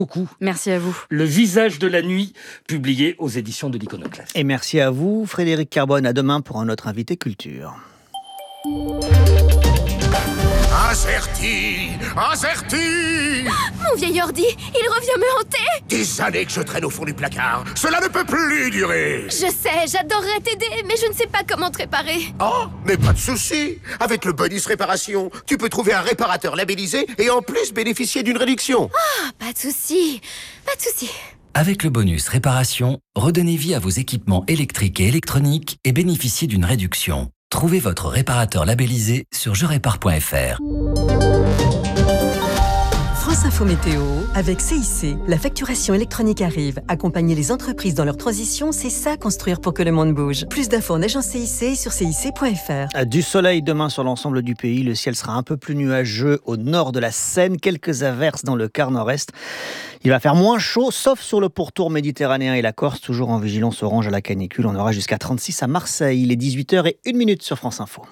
Beaucoup. Merci à vous. Le visage de la nuit, publié aux éditions de l'Iconoclaste. Et merci à vous, Frédéric Carbone. À demain pour un autre invité culture. Acerti. Mon vieil ordi, il revient me hanter. Des années que je traîne au fond du placard. Cela ne peut plus durer. Je sais, j'adorerais t'aider, mais je ne sais pas comment te réparer. Oh, mais pas de souci. Avec le bonus réparation, tu peux trouver un réparateur labellisé et en plus bénéficier d'une réduction. Ah, pas de souci, pas de souci. Avec le bonus réparation, redonnez vie à vos équipements électriques et électroniques et bénéficiez d'une réduction. Trouvez votre réparateur labellisé sur jerépare.fr. France Info Météo, avec CIC, la facturation électronique arrive. Accompagner les entreprises dans leur transition, c'est ça construire pour que le monde bouge. Plus d'infos en agence CIC et sur cic.fr. Du soleil demain sur l'ensemble du pays. Le ciel sera un peu plus nuageux au nord de la Seine. Quelques averses dans le quart nord-est. Il va faire moins chaud, sauf sur le pourtour méditerranéen et la Corse, toujours en vigilance orange à la canicule. On aura jusqu'à 36 à Marseille. Il est 18h01 sur France Info.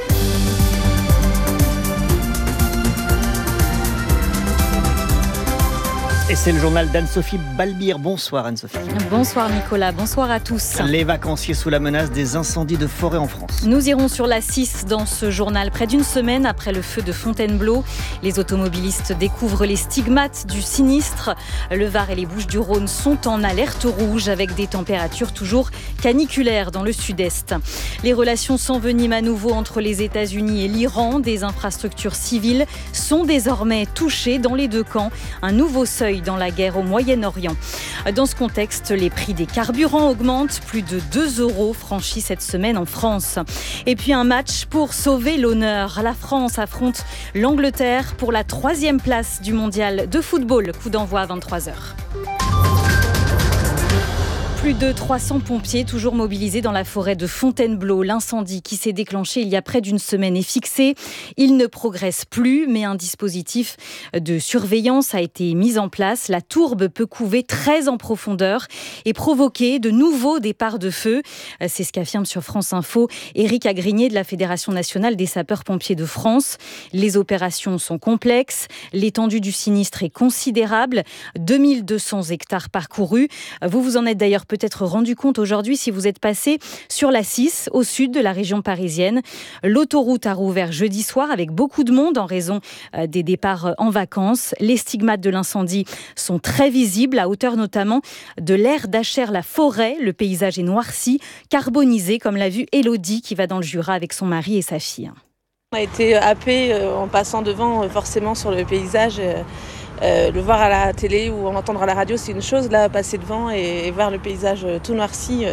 Et c'est le journal d'Anne-Sophie Balbir. Bonsoir Anne-Sophie. Bonsoir Nicolas, bonsoir à tous. Les vacanciers sous la menace des incendies de forêt en France. Nous irons sur la 6 dans ce journal. Près d'une semaine après le feu de Fontainebleau, les automobilistes découvrent les stigmates du sinistre. Le Var et les Bouches-du-Rhône sont en alerte rouge avec des températures toujours caniculaires dans le sud-est. Les relations s'enveniment à nouveau entre les États-Unis et l'Iran. Des infrastructures civiles sont désormais touchées dans les deux camps. Un nouveau seuil dans la guerre au Moyen-Orient. Dans ce contexte, les prix des carburants augmentent. Plus de 2 € franchis cette semaine en France. Et puis un match pour sauver l'honneur. La France affronte l'Angleterre pour la 3e place du mondial de football. Coup d'envoi à 23h. Plus de 300 pompiers toujours mobilisés dans la forêt de Fontainebleau. L'incendie qui s'est déclenché il y a près d'une semaine est fixé. Il ne progresse plus, mais un dispositif de surveillance a été mis en place. La tourbe peut couver très en profondeur et provoquer de nouveaux départs de feu. C'est ce qu'affirme sur France Info Éric Agrigné de la Fédération nationale des sapeurs-pompiers de France. Les opérations sont complexes. L'étendue du sinistre est considérable. 2200 hectares parcourus. Vous vous en êtes d'ailleurs peut-être rendu compte aujourd'hui si vous êtes passé sur la 6 au sud de la région parisienne. L'autoroute a rouvert jeudi soir avec beaucoup de monde en raison des départs en vacances. Les stigmates de l'incendie sont très visibles à hauteur notamment de l'aire d'Achères, la forêt. Le paysage est noirci, carbonisé comme l'a vu Élodie qui va dans le Jura avec son mari et sa fille. On a été happés en passant devant forcément sur le paysage. Le voir à la télé ou entendre à la radio, c'est une chose. Là, passer devant et voir le paysage tout noirci,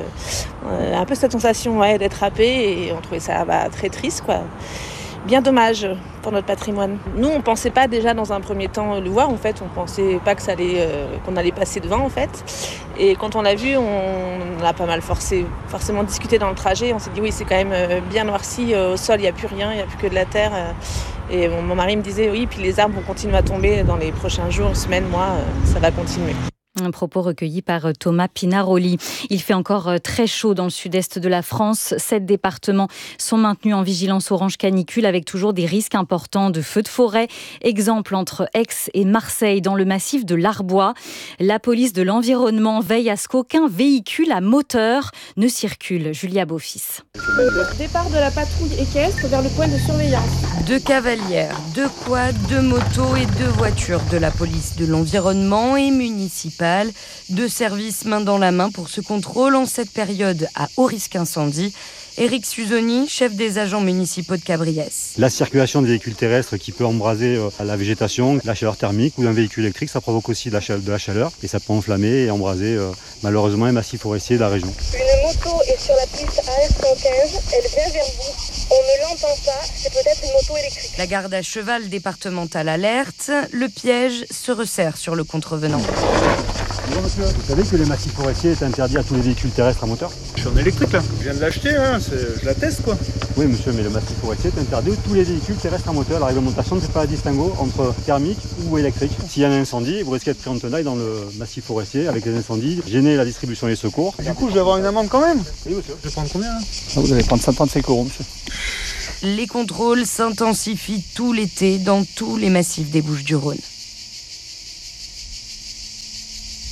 un peu cette sensation d'être happé et on trouvait ça très triste, quoi. Bien dommage pour notre patrimoine. Nous, on ne pensait pas déjà dans un premier temps le voir, en fait. On ne pensait pas qu'on allait passer devant, en fait. Et quand on l'a vu, on a pas mal forcément discuté dans le trajet. On s'est dit, oui, c'est quand même bien noirci. Au sol, il n'y a plus rien, il n'y a plus que de la terre. Et mon mari me disait, oui, puis les arbres vont continuer à tomber dans les prochains jours, semaines, mois. Ça va continuer. Un propos recueilli par Thomas Pinaroli. Il fait encore très chaud dans le sud-est de la France. 7 départements sont maintenus en vigilance orange canicule avec toujours des risques importants de feux de forêt. Exemple entre Aix et Marseille dans le massif de l'Arbois. La police de l'environnement veille à ce qu'aucun véhicule à moteur ne circule. Julia Beaufils. Départ de la patrouille équestre vers le point de surveillance. 2 cavalières, 2 quads, 2 motos et 2 voitures de la police de l'environnement et municipale. 2 services main dans la main pour ce contrôle en cette période à haut risque incendie. Éric Suzoni, chef des agents municipaux de Cabriès. La circulation des véhicules terrestres qui peut embraser la végétation, la chaleur thermique ou d'un véhicule électrique, ça provoque aussi de la chaleur et ça peut enflammer et embraser malheureusement un massif forestier de la région. Une moto est sur la piste AR115, elle vient vers vous. On ne l'entend pas, c'est peut-être une moto électrique. La garde à cheval départementale alerte, le piège se resserre sur le contrevenant. Bonjour monsieur, vous savez que les massifs forestiers est interdit à tous les véhicules terrestres à moteur ? Je suis en électrique là, je viens de l'acheter, je la teste quoi. Oui monsieur, mais le massif forestier est interdit à tous les véhicules terrestres à moteur. La réglementation ne fait pas un distinguo entre thermique ou électrique. S'il y a un incendie, vous risquez d'être pris en tenaille dans le massif forestier avec les incendies, gêner la distribution et les secours. Du coup je vais avoir une amende quand même ? Oui monsieur. Je vais prendre combien ? Vous allez prendre 55 € monsieur. Les contrôles s'intensifient tout l'été dans tous les massifs des Bouches-du-Rhône.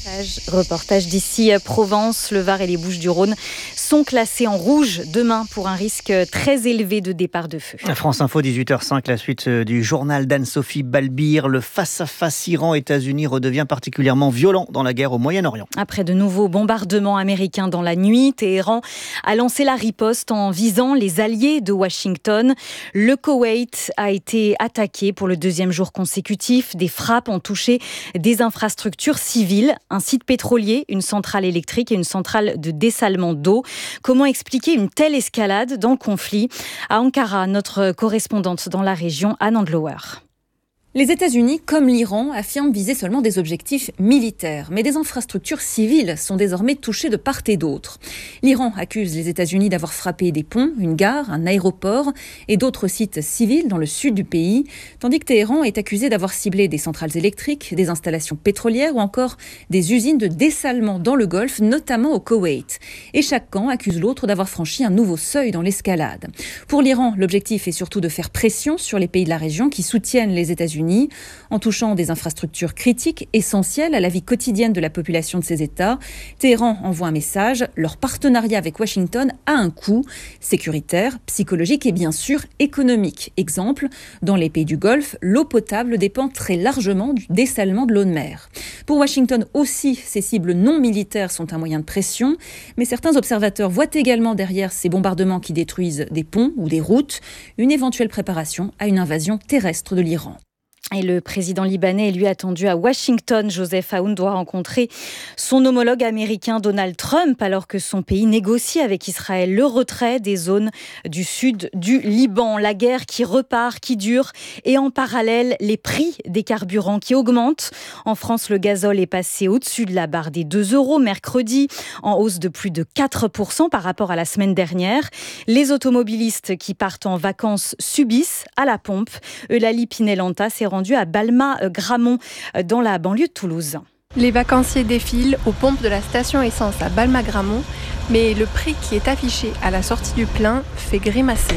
Reportage d'ici Provence, le Var et les Bouches-du-Rhône sont classés en rouge demain pour un risque très élevé de départ de feu. France Info, 18h05, la suite du journal d'Anne-Sophie Balbir. Le face-à-face Iran-États-Unis redevient particulièrement violent dans la guerre au Moyen-Orient. Après de nouveaux bombardements américains dans la nuit, Téhéran a lancé la riposte en visant les alliés de Washington. Le Koweït a été attaqué pour le deuxième jour consécutif. Des frappes ont touché des infrastructures civiles, un site pétrolier, une centrale électrique et une centrale de dessalement d'eau. Comment expliquer une telle escalade dans le conflit ? À Ankara, notre correspondante dans la région, Anne Andlauer. Les États-Unis, comme l'Iran, affirment viser seulement des objectifs militaires, mais des infrastructures civiles sont désormais touchées de part et d'autre. L'Iran accuse les États-Unis d'avoir frappé des ponts, une gare, un aéroport et d'autres sites civils dans le sud du pays, tandis que Téhéran est accusé d'avoir ciblé des centrales électriques, des installations pétrolières ou encore des usines de dessalement dans le Golfe, notamment au Koweït. Et chaque camp accuse l'autre d'avoir franchi un nouveau seuil dans l'escalade. Pour l'Iran, l'objectif est surtout de faire pression sur les pays de la région qui soutiennent les États-Unis en touchant des infrastructures critiques essentielles à la vie quotidienne de la population de ces États. Téhéran envoie un message, leur partenariat avec Washington a un coût sécuritaire, psychologique et bien sûr économique. Exemple, dans les pays du Golfe, l'eau potable dépend très largement du dessalement de l'eau de mer. Pour Washington aussi, ces cibles non militaires sont un moyen de pression, mais certains observateurs voient également derrière ces bombardements qui détruisent des ponts ou des routes, une éventuelle préparation à une invasion terrestre de l'Iran. Et le président libanais est lui attendu à Washington. Joseph Aoun doit rencontrer son homologue américain Donald Trump alors que son pays négocie avec Israël le retrait des zones du sud du Liban. La guerre qui repart, qui dure et en parallèle les prix des carburants qui augmentent. En France, le gazole est passé au-dessus de la barre des 2 € mercredi, en hausse de plus de 4% par rapport à la semaine dernière. Les automobilistes qui partent en vacances subissent à la pompe. Eulalie Pinelanta s'est rendue à Balma-Gramont dans la banlieue de Toulouse. Les vacanciers défilent aux pompes de la station essence à Balma-Gramont, mais le prix qui est affiché à la sortie du plein fait grimacer.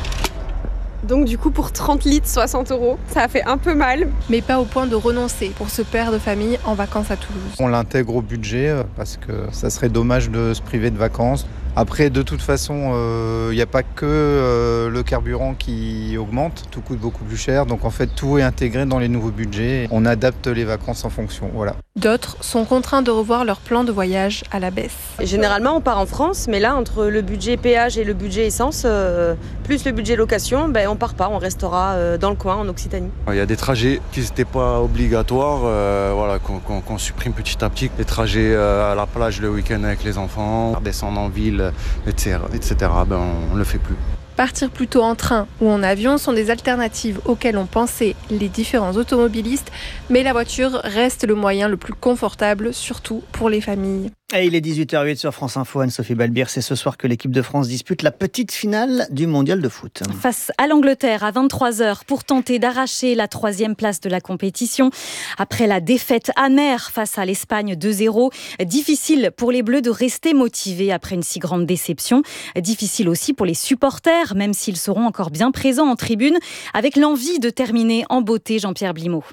Donc du coup pour 30 litres, 60 €, ça a fait un peu mal. Mais pas au point de renoncer pour ce père de famille en vacances à Toulouse. On l'intègre au budget parce que ça serait dommage de se priver de vacances. Après, de toute façon, il n'y a pas que le carburant qui augmente, tout coûte beaucoup plus cher. Donc en fait, tout est intégré dans les nouveaux budgets. On adapte les vacances en fonction, voilà. D'autres sont contraints de revoir leur plan de voyage à la baisse. Généralement, on part en France, mais là, entre le budget péage et le budget essence, plus le budget location, on part pas, on restera dans le coin, en Occitanie. Il y a des trajets qui n'étaient pas obligatoires, qu'on supprime petit à petit. Les trajets à la plage le week-end avec les enfants, descendre en ville, etc. On ne le fait plus. Partir plutôt en train ou en avion sont des alternatives auxquelles ont pensé les différents automobilistes, mais la voiture reste le moyen le plus confortable, surtout pour les familles. Et il est 18h08 sur France Info, Anne-Sophie Balbir. C'est ce soir que l'équipe de France dispute la petite finale du mondial de foot. Face à l'Angleterre à 23h pour tenter d'arracher la 3e place de la compétition. Après la défaite amère face à l'Espagne 2-0, difficile pour les Bleus de rester motivés après une si grande déception. Difficile aussi pour les supporters, même s'ils seront encore bien présents en tribune, avec l'envie de terminer en beauté. Jean-Pierre Blimaud.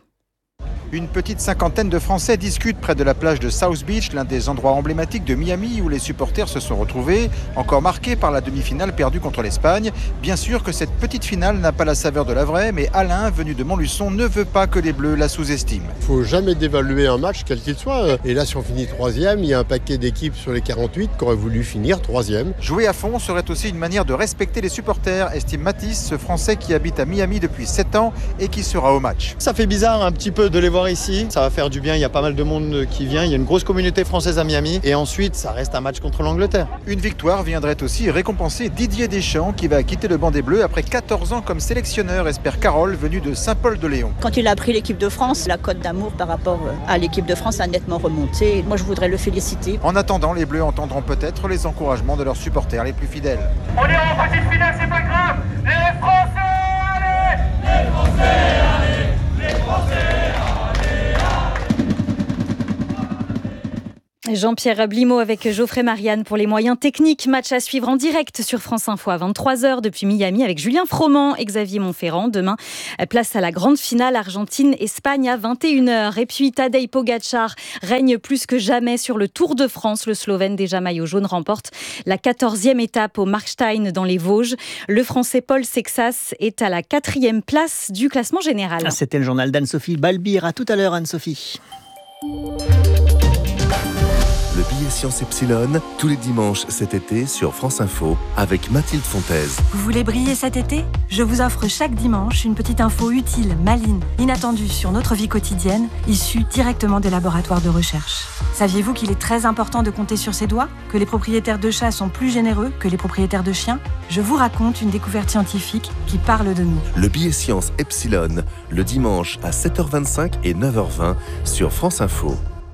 Une petite cinquantaine de Français discutent près de la plage de South Beach, l'un des endroits emblématiques de Miami où les supporters se sont retrouvés, encore marqués par la demi-finale perdue contre l'Espagne. Bien sûr que cette petite finale n'a pas la saveur de la vraie, mais Alain, venu de Montluçon, ne veut pas que les Bleus la sous-estiment. Il ne faut jamais dévaluer un match, quel qu'il soit. Et là, si on finit 3e, il y a un paquet d'équipes sur les 48 qui auraient voulu finir 3e. Jouer à fond serait aussi une manière de respecter les supporters, estime Mathis, ce Français qui habite à Miami depuis 7 ans et qui sera au match. Ça fait bizarre un petit peu de les voir ici, ça va faire du bien, il y a pas mal de monde qui vient, il y a une grosse communauté française à Miami et ensuite ça reste un match contre l'Angleterre. Une victoire viendrait aussi récompenser Didier Deschamps qui va quitter le banc des Bleus après 14 ans comme sélectionneur, espère Carole, venue de Saint-Paul-de-Léon. Quand il a pris l'équipe de France, la cote d'amour par rapport à l'équipe de France a nettement remonté. Moi je voudrais le féliciter. En attendant, les Bleus entendront peut-être les encouragements de leurs supporters les plus fidèles. On est en petite finale, c'est pas grave. Les Français, allez! Les Français, allez! Les Français! Jean-Pierre Blimaud avec Geoffrey Marianne pour les moyens techniques. Match à suivre en direct sur France Info à 23h depuis Miami avec Julien Froment et Xavier Montferrand. Demain, place à la grande finale Argentine-Espagne à 21h. Et puis Tadej Pogačar règne plus que jamais sur le Tour de France. Le Slovène déjà maillot jaune remporte la 14e étape au Markstein dans les Vosges. Le Français Paul Sexas est à la 4e place du classement général. C'était le journal d'Anne-Sophie Balbir. À tout à l'heure, Anne-Sophie. Le billet Science Epsilon, tous les dimanches cet été sur France Info avec Mathilde Fontaise. Vous voulez briller cet été ? Je vous offre chaque dimanche une petite info utile, maligne, inattendue sur notre vie quotidienne, issue directement des laboratoires de recherche. Saviez-vous qu'il est très important de compter sur ses doigts ? Que les propriétaires de chats sont plus généreux que les propriétaires de chiens ? Je vous raconte une découverte scientifique qui parle de nous. Le billet Science Epsilon, le dimanche à 7h25 et 9h20 sur France Info.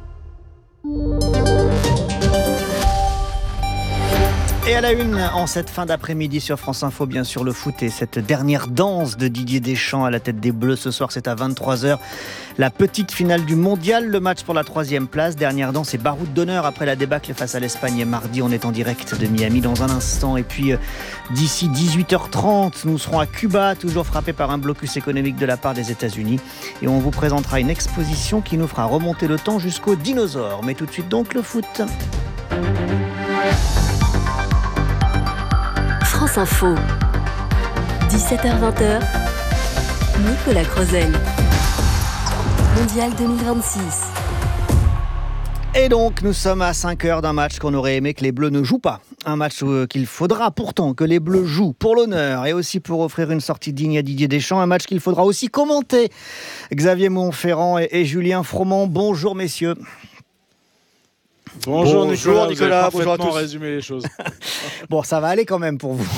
Et à la une, en cette fin d'après-midi sur France Info, bien sûr, le foot et cette dernière danse de Didier Deschamps à la tête des Bleus. Ce soir, c'est à 23h. La petite finale du Mondial, le match pour la 3e place. Dernière danse et baroud d'honneur après la débâcle face à l'Espagne mardi. On est en direct de Miami dans un instant. Et puis, d'ici 18h30, nous serons à Cuba, toujours frappé par un blocus économique de la part des États-Unis. Et on vous présentera une exposition qui nous fera remonter le temps jusqu'aux dinosaures. Mais tout de suite, donc, le foot. France Info, 17h-20h, Nicolas Crozel. Mondial 2026. Et donc, nous sommes à 5 heures d'un match qu'on aurait aimé que les Bleus ne jouent pas. Un match qu'il faudra pourtant que les Bleus jouent pour l'honneur et aussi pour offrir une sortie digne à Didier Deschamps. Un match qu'il faudra aussi commenter. Xavier Montferrand et Julien Froment, bonjour messieurs. Bonjour Nicolas, bonjour à tous. Résumé les choses. Bon, ça va aller quand même pour vous.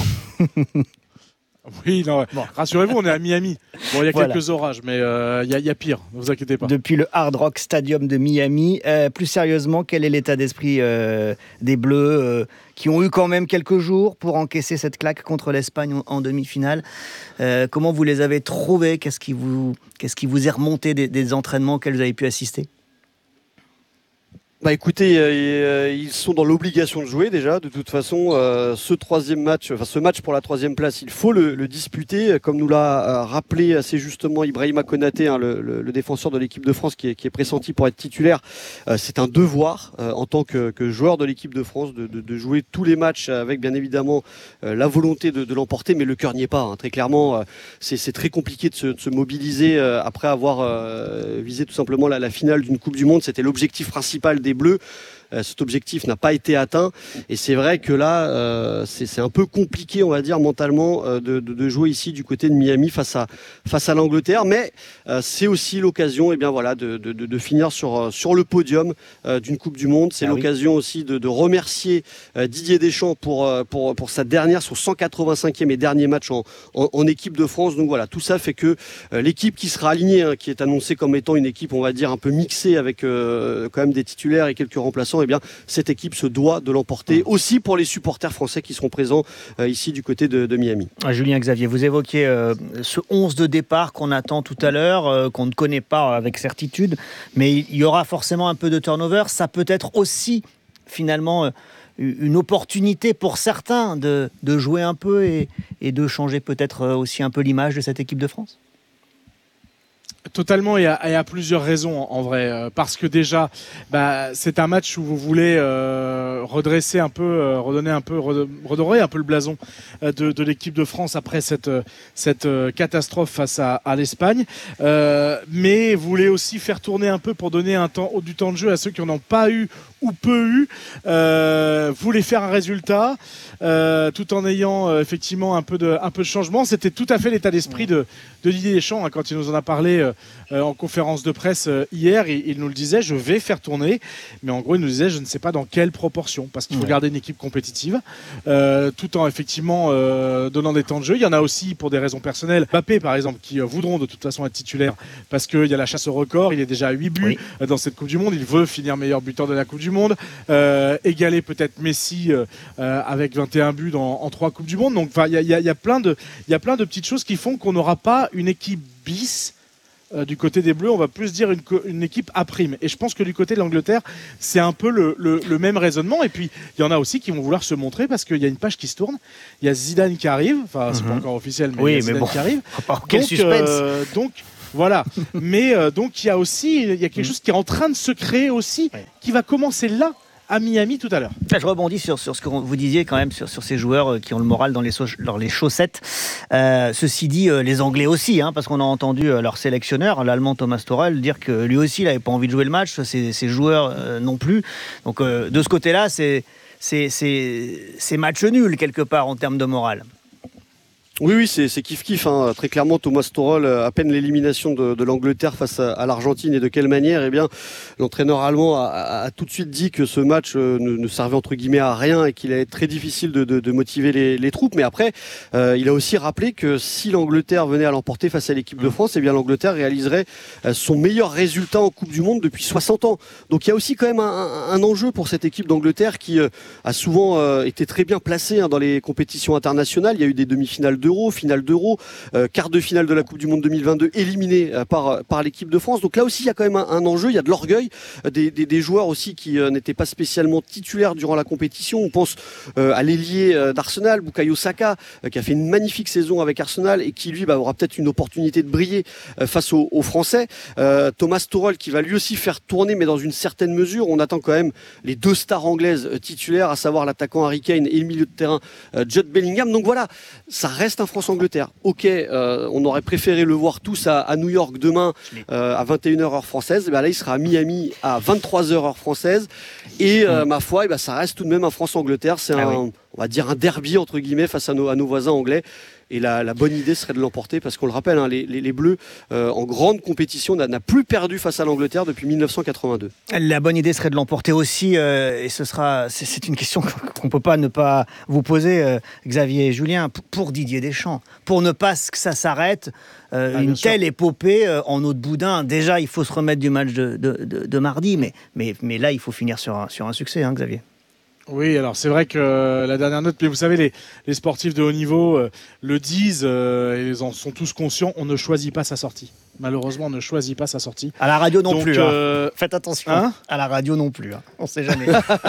Oui, non, bon. Rassurez-vous, on est à Miami. Bon, il y a quelques orages, mais il y a pire, ne vous inquiétez pas. Depuis le Hard Rock Stadium de Miami, plus sérieusement, quel est l'état d'esprit des Bleus qui ont eu quand même quelques jours pour encaisser cette claque contre l'Espagne en demi-finale? Comment vous les avez trouvés? Qu'est-ce qui vous est remonté des entraînements auxquels vous avez pu assister? Bah écoutez, ils sont dans l'obligation de jouer déjà. De toute façon, ce match pour la 3e place, il faut le disputer. Comme nous l'a rappelé assez justement Ibrahima Konaté, le défenseur de l'équipe de France qui est pressenti pour être titulaire. C'est un devoir en tant que joueur de l'équipe de France de jouer tous les matchs avec bien évidemment la volonté de l'emporter, mais le cœur n'y est pas. Très clairement, c'est très compliqué de se mobiliser après avoir visé tout simplement la finale d'une Coupe du Monde. C'était l'objectif principal des Bleus. Cet objectif n'a pas été atteint et c'est vrai que là c'est un peu compliqué, on va dire, mentalement de jouer ici du côté de Miami face à l'Angleterre, mais c'est aussi l'occasion de finir sur le podium d'une Coupe du Monde. C'est l'occasion aussi de remercier Didier Deschamps pour sa dernière, son 185e et dernier match en équipe de France. Donc voilà, tout ça fait que l'équipe qui sera alignée, qui est annoncée comme étant une équipe, on va dire, un peu mixée avec quand même des titulaires et quelques remplaçants, cette équipe se doit de l'emporter aussi pour les supporters français qui seront présents ici du côté de Miami. Julien Xavier, vous évoquiez ce 11 de départ qu'on attend tout à l'heure, qu'on ne connaît pas avec certitude, mais il y aura forcément un peu de turnover. Ça peut être aussi finalement une opportunité pour certains de jouer un peu et de changer peut-être aussi un peu l'image de cette équipe de France. Totalement, et à plusieurs raisons en vrai. Parce que déjà, c'est un match où vous voulez redresser un peu, redorer un peu le blason de l'équipe de France après cette catastrophe face à l'Espagne. Mais vous voulez aussi faire tourner un peu pour donner du temps de jeu à ceux qui n'en ont pas eu ou peu eu. Vous voulez faire un résultat tout en ayant effectivement un peu de changement. C'était tout à fait l'état d'esprit de Didier Deschamps quand il nous en a parlé en conférence de presse hier. Il nous le disait, je vais faire tourner, mais en gros il nous disait, je ne sais pas dans quelle proportion, parce qu'il faut garder une équipe compétitive tout en effectivement donnant des temps de jeu. Il y en a aussi pour des raisons personnelles, Mbappé par exemple, qui voudront de toute façon être titulaires parce qu'il y a la chasse au record. Il est déjà à 8 buts dans cette Coupe du Monde, il veut finir meilleur buteur de la Coupe du Monde, égaler peut-être Messi avec 21 buts en 3 Coupes du Monde. Donc il y a plein de petites choses qui font qu'on n'aura pas une équipe bis du côté des Bleus, on va plus dire une équipe à prime. Et je pense que du côté de l'Angleterre, c'est un peu le même raisonnement. Et puis, il y en a aussi qui vont vouloir se montrer parce qu'il y a une page qui se tourne. Il y a Zidane qui arrive. Enfin, c'est pas encore officiel, mais il y a Zidane qui arrive. Quel suspense. Donc, voilà. Mais donc, il y a quelque chose qui est en train de se créer aussi, qui va commencer là, à Miami tout à l'heure. Je rebondis sur ce que vous disiez quand même sur ces joueurs qui ont le moral dans les chaussettes. Ceci dit, les Anglais aussi, parce qu'on a entendu leur sélectionneur, l'Allemand Thomas Tuchel, dire que lui aussi, il n'avait pas envie de jouer le match, ses joueurs non plus. Donc de ce côté-là, c'est match nul quelque part en termes de morale. Oui, c'est kiff-kiff. Très clairement, Thomas Tuchel, à peine l'élimination de l'Angleterre face à l'Argentine, et de quelle manière, l'entraîneur allemand a tout de suite dit que ce match ne servait entre guillemets à rien et qu'il allait être très difficile de motiver les troupes. Mais après, il a aussi rappelé que si l'Angleterre venait à l'emporter face à l'équipe de France, l'Angleterre réaliserait son meilleur résultat en Coupe du Monde depuis 60 ans. Donc il y a aussi quand même un enjeu pour cette équipe d'Angleterre qui a souvent été très bien placée dans les compétitions internationales. Il y a eu des demi-finales finale d'Euro, quart de finale de la Coupe du Monde 2022 éliminé par l'équipe de France. Donc là aussi, il y a quand même un enjeu, il y a de l'orgueil, des joueurs aussi qui n'étaient pas spécialement titulaires durant la compétition. On pense à l'ailier d'Arsenal, Bukayo Saka, qui a fait une magnifique saison avec Arsenal et qui, lui, aura peut-être une opportunité de briller face aux Français. Thomas Tuchel qui va lui aussi faire tourner, mais dans une certaine mesure. On attend quand même les deux stars anglaises titulaires, à savoir l'attaquant Harry Kane et le milieu de terrain Jude Bellingham. Donc voilà, ça reste un France-Angleterre. Ok, on aurait préféré le voir tous à New York demain à 21h heure française. Là, il sera à Miami à 23h heure française. Et ma foi, ça reste tout de même un France-Angleterre. C'est on va dire un derby entre guillemets face à nos voisins anglais. Et la bonne idée serait de l'emporter parce qu'on le rappelle, les Bleus en grande compétition n'a plus perdu face à l'Angleterre depuis 1982. La bonne idée serait de l'emporter aussi, et c'est une question qu'on ne peut pas ne pas vous poser, Xavier et Julien, pour Didier Deschamps, pour ne pas que ça s'arrête. Une telle épopée en eau de boudin. Déjà, il faut se remettre du match de mardi, mais là, il faut finir sur un succès, Xavier. Oui, alors c'est vrai que la dernière note, mais vous savez, les sportifs de haut niveau le disent, et ils en sont tous conscients, on ne choisit pas sa sortie. Malheureusement, on ne choisit pas sa sortie. À la radio non plus. Faites attention. À la radio non plus. On ne sait jamais.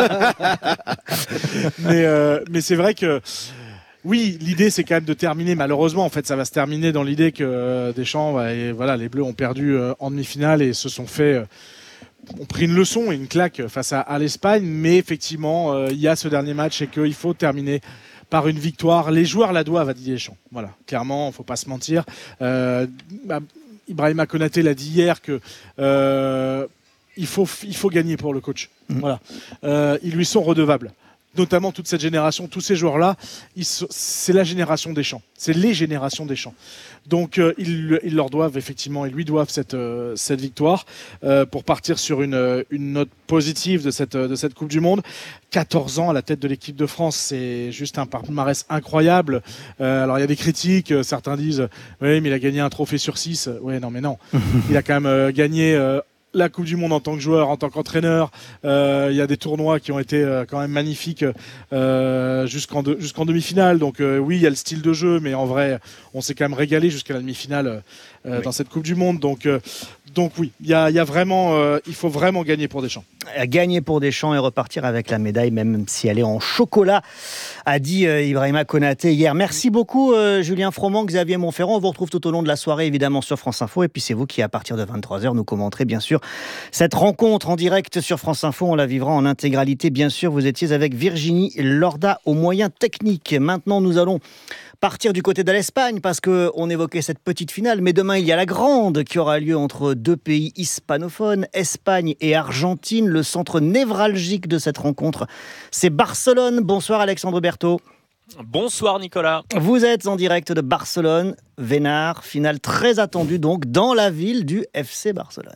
mais c'est vrai que oui, l'idée c'est quand même de terminer. Malheureusement, en fait, ça va se terminer dans l'idée que Deschamps, les Bleus ont perdu en demi-finale et se sont fait... ont pris une leçon et une claque face à l'Espagne, mais effectivement, il y a ce dernier match et qu'il faut terminer par une victoire. Les joueurs la doivent à Didier Deschamps. Voilà, clairement, il ne faut pas se mentir. Ibrahima Konaté l'a dit hier que il faut gagner pour le coach. Voilà, ils lui sont redevables. Notamment toute cette génération, tous ces joueurs-là, c'est la génération Deschamps. C'est les générations Deschamps. Donc ils leur doivent effectivement, ils lui doivent cette victoire pour partir sur une note positive de cette Coupe du Monde. 14 ans à la tête de l'équipe de France, c'est juste un palmarès incroyable. Alors il y a des critiques, certains disent oui mais il a gagné un trophée sur 6. Ouais non mais non, il a quand même gagné la Coupe du Monde en tant que joueur, en tant qu'entraîneur. Il y a des tournois qui ont été quand même magnifiques jusqu'en demi-finale. Donc oui, il y a le style de jeu, mais en vrai, on s'est quand même régalé jusqu'à la demi-finale dans cette Coupe du Monde. Donc oui, il y a vraiment, il faut vraiment gagner pour Deschamps. Gagner pour Deschamps et repartir avec la médaille, même si elle est en chocolat, a dit Ibrahima Konaté hier. Merci beaucoup Julien Froment, Xavier Monferrand. On vous retrouve tout au long de la soirée, évidemment, sur France Info. Et puis c'est vous qui, à partir de 23h, nous commenterez bien sûr cette rencontre en direct sur France Info. On la vivra en intégralité, bien sûr. Vous étiez avec Virginie Lorda aux moyens techniques. Maintenant, nous allons partir du côté de l'Espagne parce qu'on évoquait cette petite finale, mais demain il y a la grande qui aura lieu entre deux pays hispanophones, Espagne et Argentine. Le centre névralgique de cette rencontre, c'est Barcelone. Bonsoir Alexandre Berthaud. Bonsoir Nicolas. Vous êtes en direct de Barcelone, Vénard, finale très attendue donc dans la ville du FC Barcelone.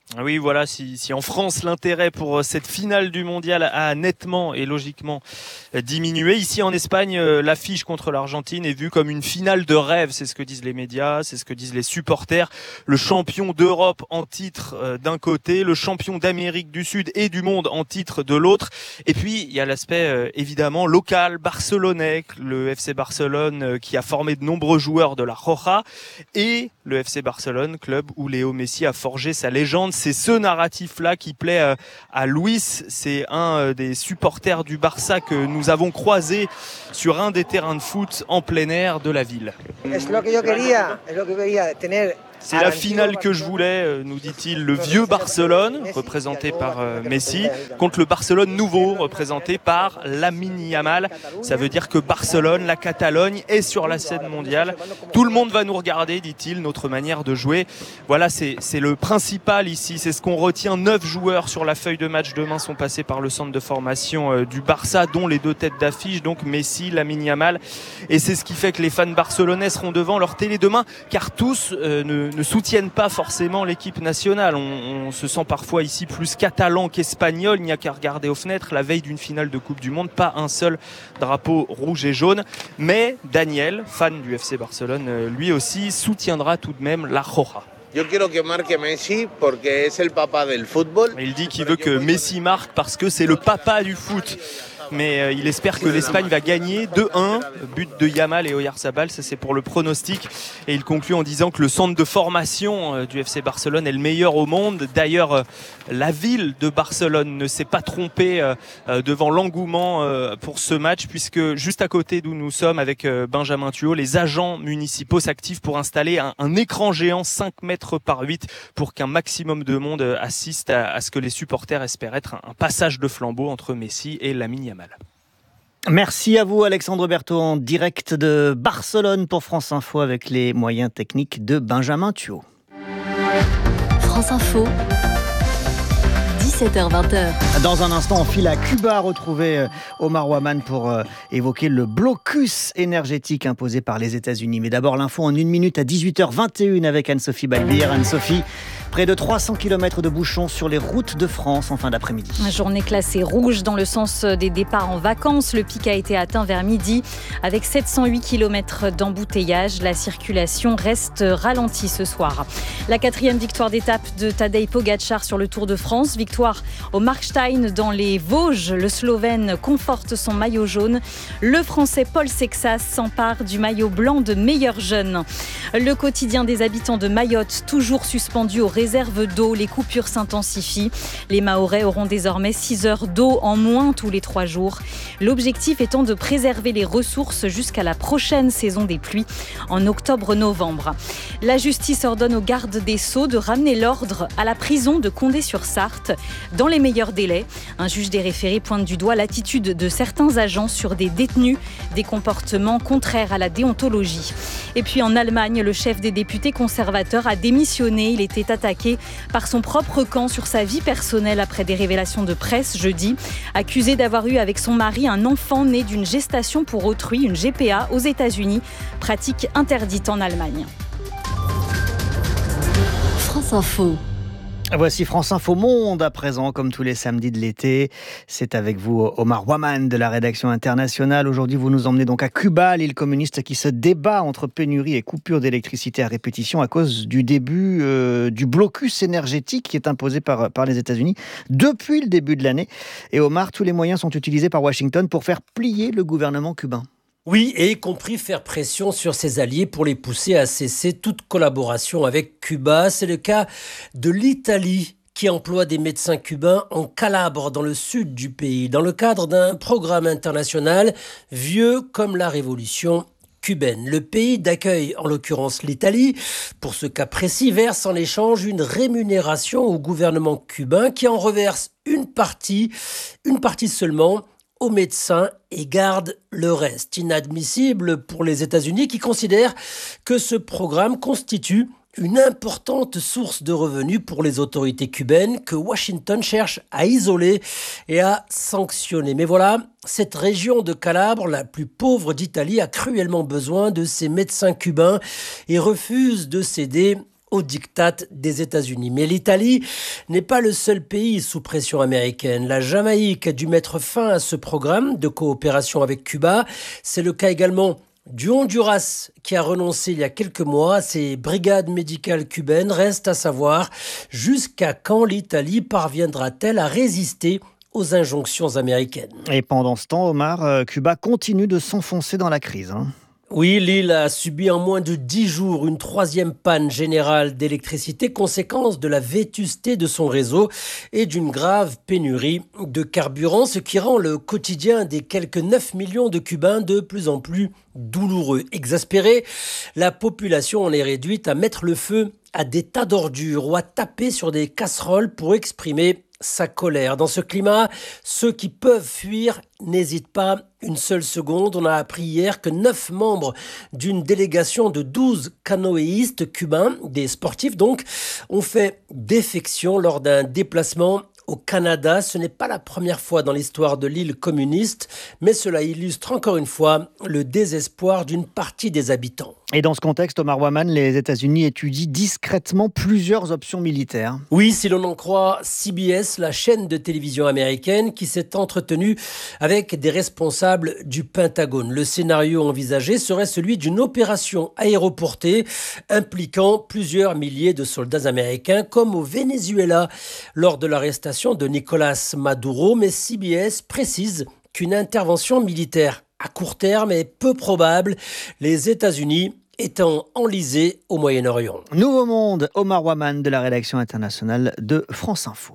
Oui, voilà, si en France l'intérêt pour cette finale du mondial a nettement et logiquement diminué, ici en Espagne, l'affiche contre l'Argentine est vue comme une finale de rêve, c'est ce que disent les médias, c'est ce que disent les supporters. Le champion d'Europe en titre d'un côté, le champion d'Amérique du Sud et du monde en titre de l'autre. Et puis, il y a l'aspect évidemment local, barcelonais, le FC Barcelone qui a formé de nombreux joueurs de la Roja, et le FC Barcelone, club où Léo Messi a forgé sa légende. C'est ce narratif-là qui plaît à Luis. C'est un des supporters du Barça que nous avons croisé sur un des terrains de foot en plein air de la ville. C'est la finale que je voulais, nous dit-il, le vieux Barcelone, représenté par Messi, contre le Barcelone nouveau, représenté par Lamine Yamal. Ça veut dire que Barcelone, la Catalogne, est sur la scène mondiale. Tout le monde va nous regarder, dit-il, notre manière de jouer. Voilà, c'est le principal ici, c'est ce qu'on retient. 9 joueurs sur la feuille de match demain sont passés par le centre de formation du Barça, dont les 2 têtes d'affiche, donc Messi, Lamine Yamal. Et c'est ce qui fait que les fans barcelonais seront devant leur télé demain, car tous ne soutiennent pas forcément l'équipe nationale. On se sent parfois ici plus catalan qu'espagnol. Il n'y a qu'à regarder aux fenêtres. La veille d'une finale de Coupe du Monde, pas un seul drapeau rouge et jaune. Mais Daniel, fan du FC Barcelone, lui aussi soutiendra tout de même la Roja. Yo quiero que marque Messi porque es el papa del fútbol. Il dit qu'il veut que Messi marque parce que c'est le papa du foot. Mais il espère que l'Espagne va gagner 2-1, but de Yamal et Oyarzabal, ça c'est pour le pronostic. Et il conclut en disant que le centre de formation du FC Barcelone est le meilleur au monde. D'ailleurs, la ville de Barcelone ne s'est pas trompée devant l'engouement pour ce match, puisque juste à côté d'où nous sommes avec Benjamin Thuot, les agents municipaux s'activent pour installer un écran géant 5 mètres par 8 pour qu'un maximum de monde assiste à ce que les supporters espèrent être un passage de flambeau entre Messi et Lamine Yamal. Merci à vous Alexandre Berthaud en direct de Barcelone pour France Info avec les moyens techniques de Benjamin Thuot. France Info, 17h-20h. Dans un instant, on file à Cuba retrouver Omar Waman pour évoquer le blocus énergétique imposé par les États-Unis. Mais d'abord l'info en 1 minute à 18h21 avec Anne-Sophie Balbir. Anne-Sophie, près de 300 km de bouchons sur les routes de France en fin d'après-midi. Journée classée rouge dans le sens des départs en vacances. Le pic a été atteint vers midi avec 708 km d'embouteillage. La circulation reste ralentie ce soir. La 4e victoire d'étape de Tadej Pogačar sur le Tour de France. Victoire au Markstein dans les Vosges. Le Slovène conforte son maillot jaune. Le Français Paul Sexas s'empare du maillot blanc de meilleur jeune. Le quotidien des habitants de Mayotte, toujours suspendu aux réserves d'eau. Les coupures s'intensifient. Les Mahorais auront désormais 6 heures d'eau en moins tous les 3 jours. L'objectif étant de préserver les ressources jusqu'à la prochaine saison des pluies en octobre-novembre. La justice ordonne aux gardes des Sceaux de ramener l'ordre à la prison de Condé-sur-Sarthe dans les meilleurs délais. Un juge des référés pointe du doigt l'attitude de certains agents sur des détenus, des comportements contraires à la déontologie. Et puis en Allemagne, le chef des députés conservateurs a démissionné. Il était attaqué par son propre camp sur sa vie personnelle après des révélations de presse jeudi. Accusé d'avoir eu avec son mari un enfant né d'une gestation pour autrui, une GPA, aux États-Unis, pratique interdite en Allemagne. France Info. Voici France Info Monde à présent, comme tous les samedis de l'été. C'est avec vous Omar Waman de la rédaction internationale. Aujourd'hui, vous nous emmenez donc à Cuba, l'île communiste qui se débat entre pénurie et coupure d'électricité à répétition à cause du début du blocus énergétique qui est imposé par les États-Unis depuis le début de l'année. Et Omar, tous les moyens sont utilisés par Washington pour faire plier le gouvernement cubain. Oui, et y compris faire pression sur ses alliés pour les pousser à cesser toute collaboration avec Cuba. C'est le cas de l'Italie qui emploie des médecins cubains en Calabre, dans le sud du pays, dans le cadre d'un programme international vieux comme la révolution cubaine. Le pays d'accueil, en l'occurrence l'Italie, pour ce cas précis, verse en échange une rémunération au gouvernement cubain qui en reverse une partie seulement aux médecins et garde le reste. Inadmissible pour les États-Unis qui considèrent que ce programme constitue une importante source de revenus pour les autorités cubaines que Washington cherche à isoler et à sanctionner. Mais voilà, cette région de Calabre, la plus pauvre d'Italie, a cruellement besoin de ces médecins cubains et refuse de céder au diktat des États-Unis. Mais l'Italie n'est pas le seul pays sous pression américaine. La Jamaïque a dû mettre fin à ce programme de coopération avec Cuba. C'est le cas également du Honduras qui a renoncé il y a quelques mois à ses brigades médicales cubaines. Reste à savoir jusqu'à quand l'Italie parviendra-t-elle à résister aux injonctions américaines. Et pendant ce temps, Omar, Cuba continue de s'enfoncer dans la crise. Oui, l'île a subi en moins de 10 jours une 3e panne générale d'électricité, conséquence de la vétusté de son réseau et d'une grave pénurie de carburant, ce qui rend le quotidien des quelques 9 millions de Cubains de plus en plus douloureux. Exaspérée, la population en est réduite à mettre le feu à des tas d'ordures ou à taper sur des casseroles pour exprimer sa colère. Dans ce climat, ceux qui peuvent fuir n'hésitent pas une seule seconde. On a appris hier que 9 membres d'une délégation de 12 canoïstes cubains, des sportifs donc, ont fait défection lors d'un déplacement au Canada. Ce n'est pas la première fois dans l'histoire de l'île communiste, mais cela illustre encore une fois le désespoir d'une partie des habitants. Et dans ce contexte, Omar Waman, les États-Unis étudient discrètement plusieurs options militaires. Oui, si l'on en croit CBS, la chaîne de télévision américaine qui s'est entretenue avec des responsables du Pentagone. Le scénario envisagé serait celui d'une opération aéroportée impliquant plusieurs milliers de soldats américains, comme au Venezuela lors de l'arrestation de Nicolás Maduro. Mais CBS précise qu'une intervention militaire à court terme est peu probable, les États-Unis étant enlisés au Moyen-Orient. Nouveau Monde, Omar Waman de la rédaction internationale de France Info.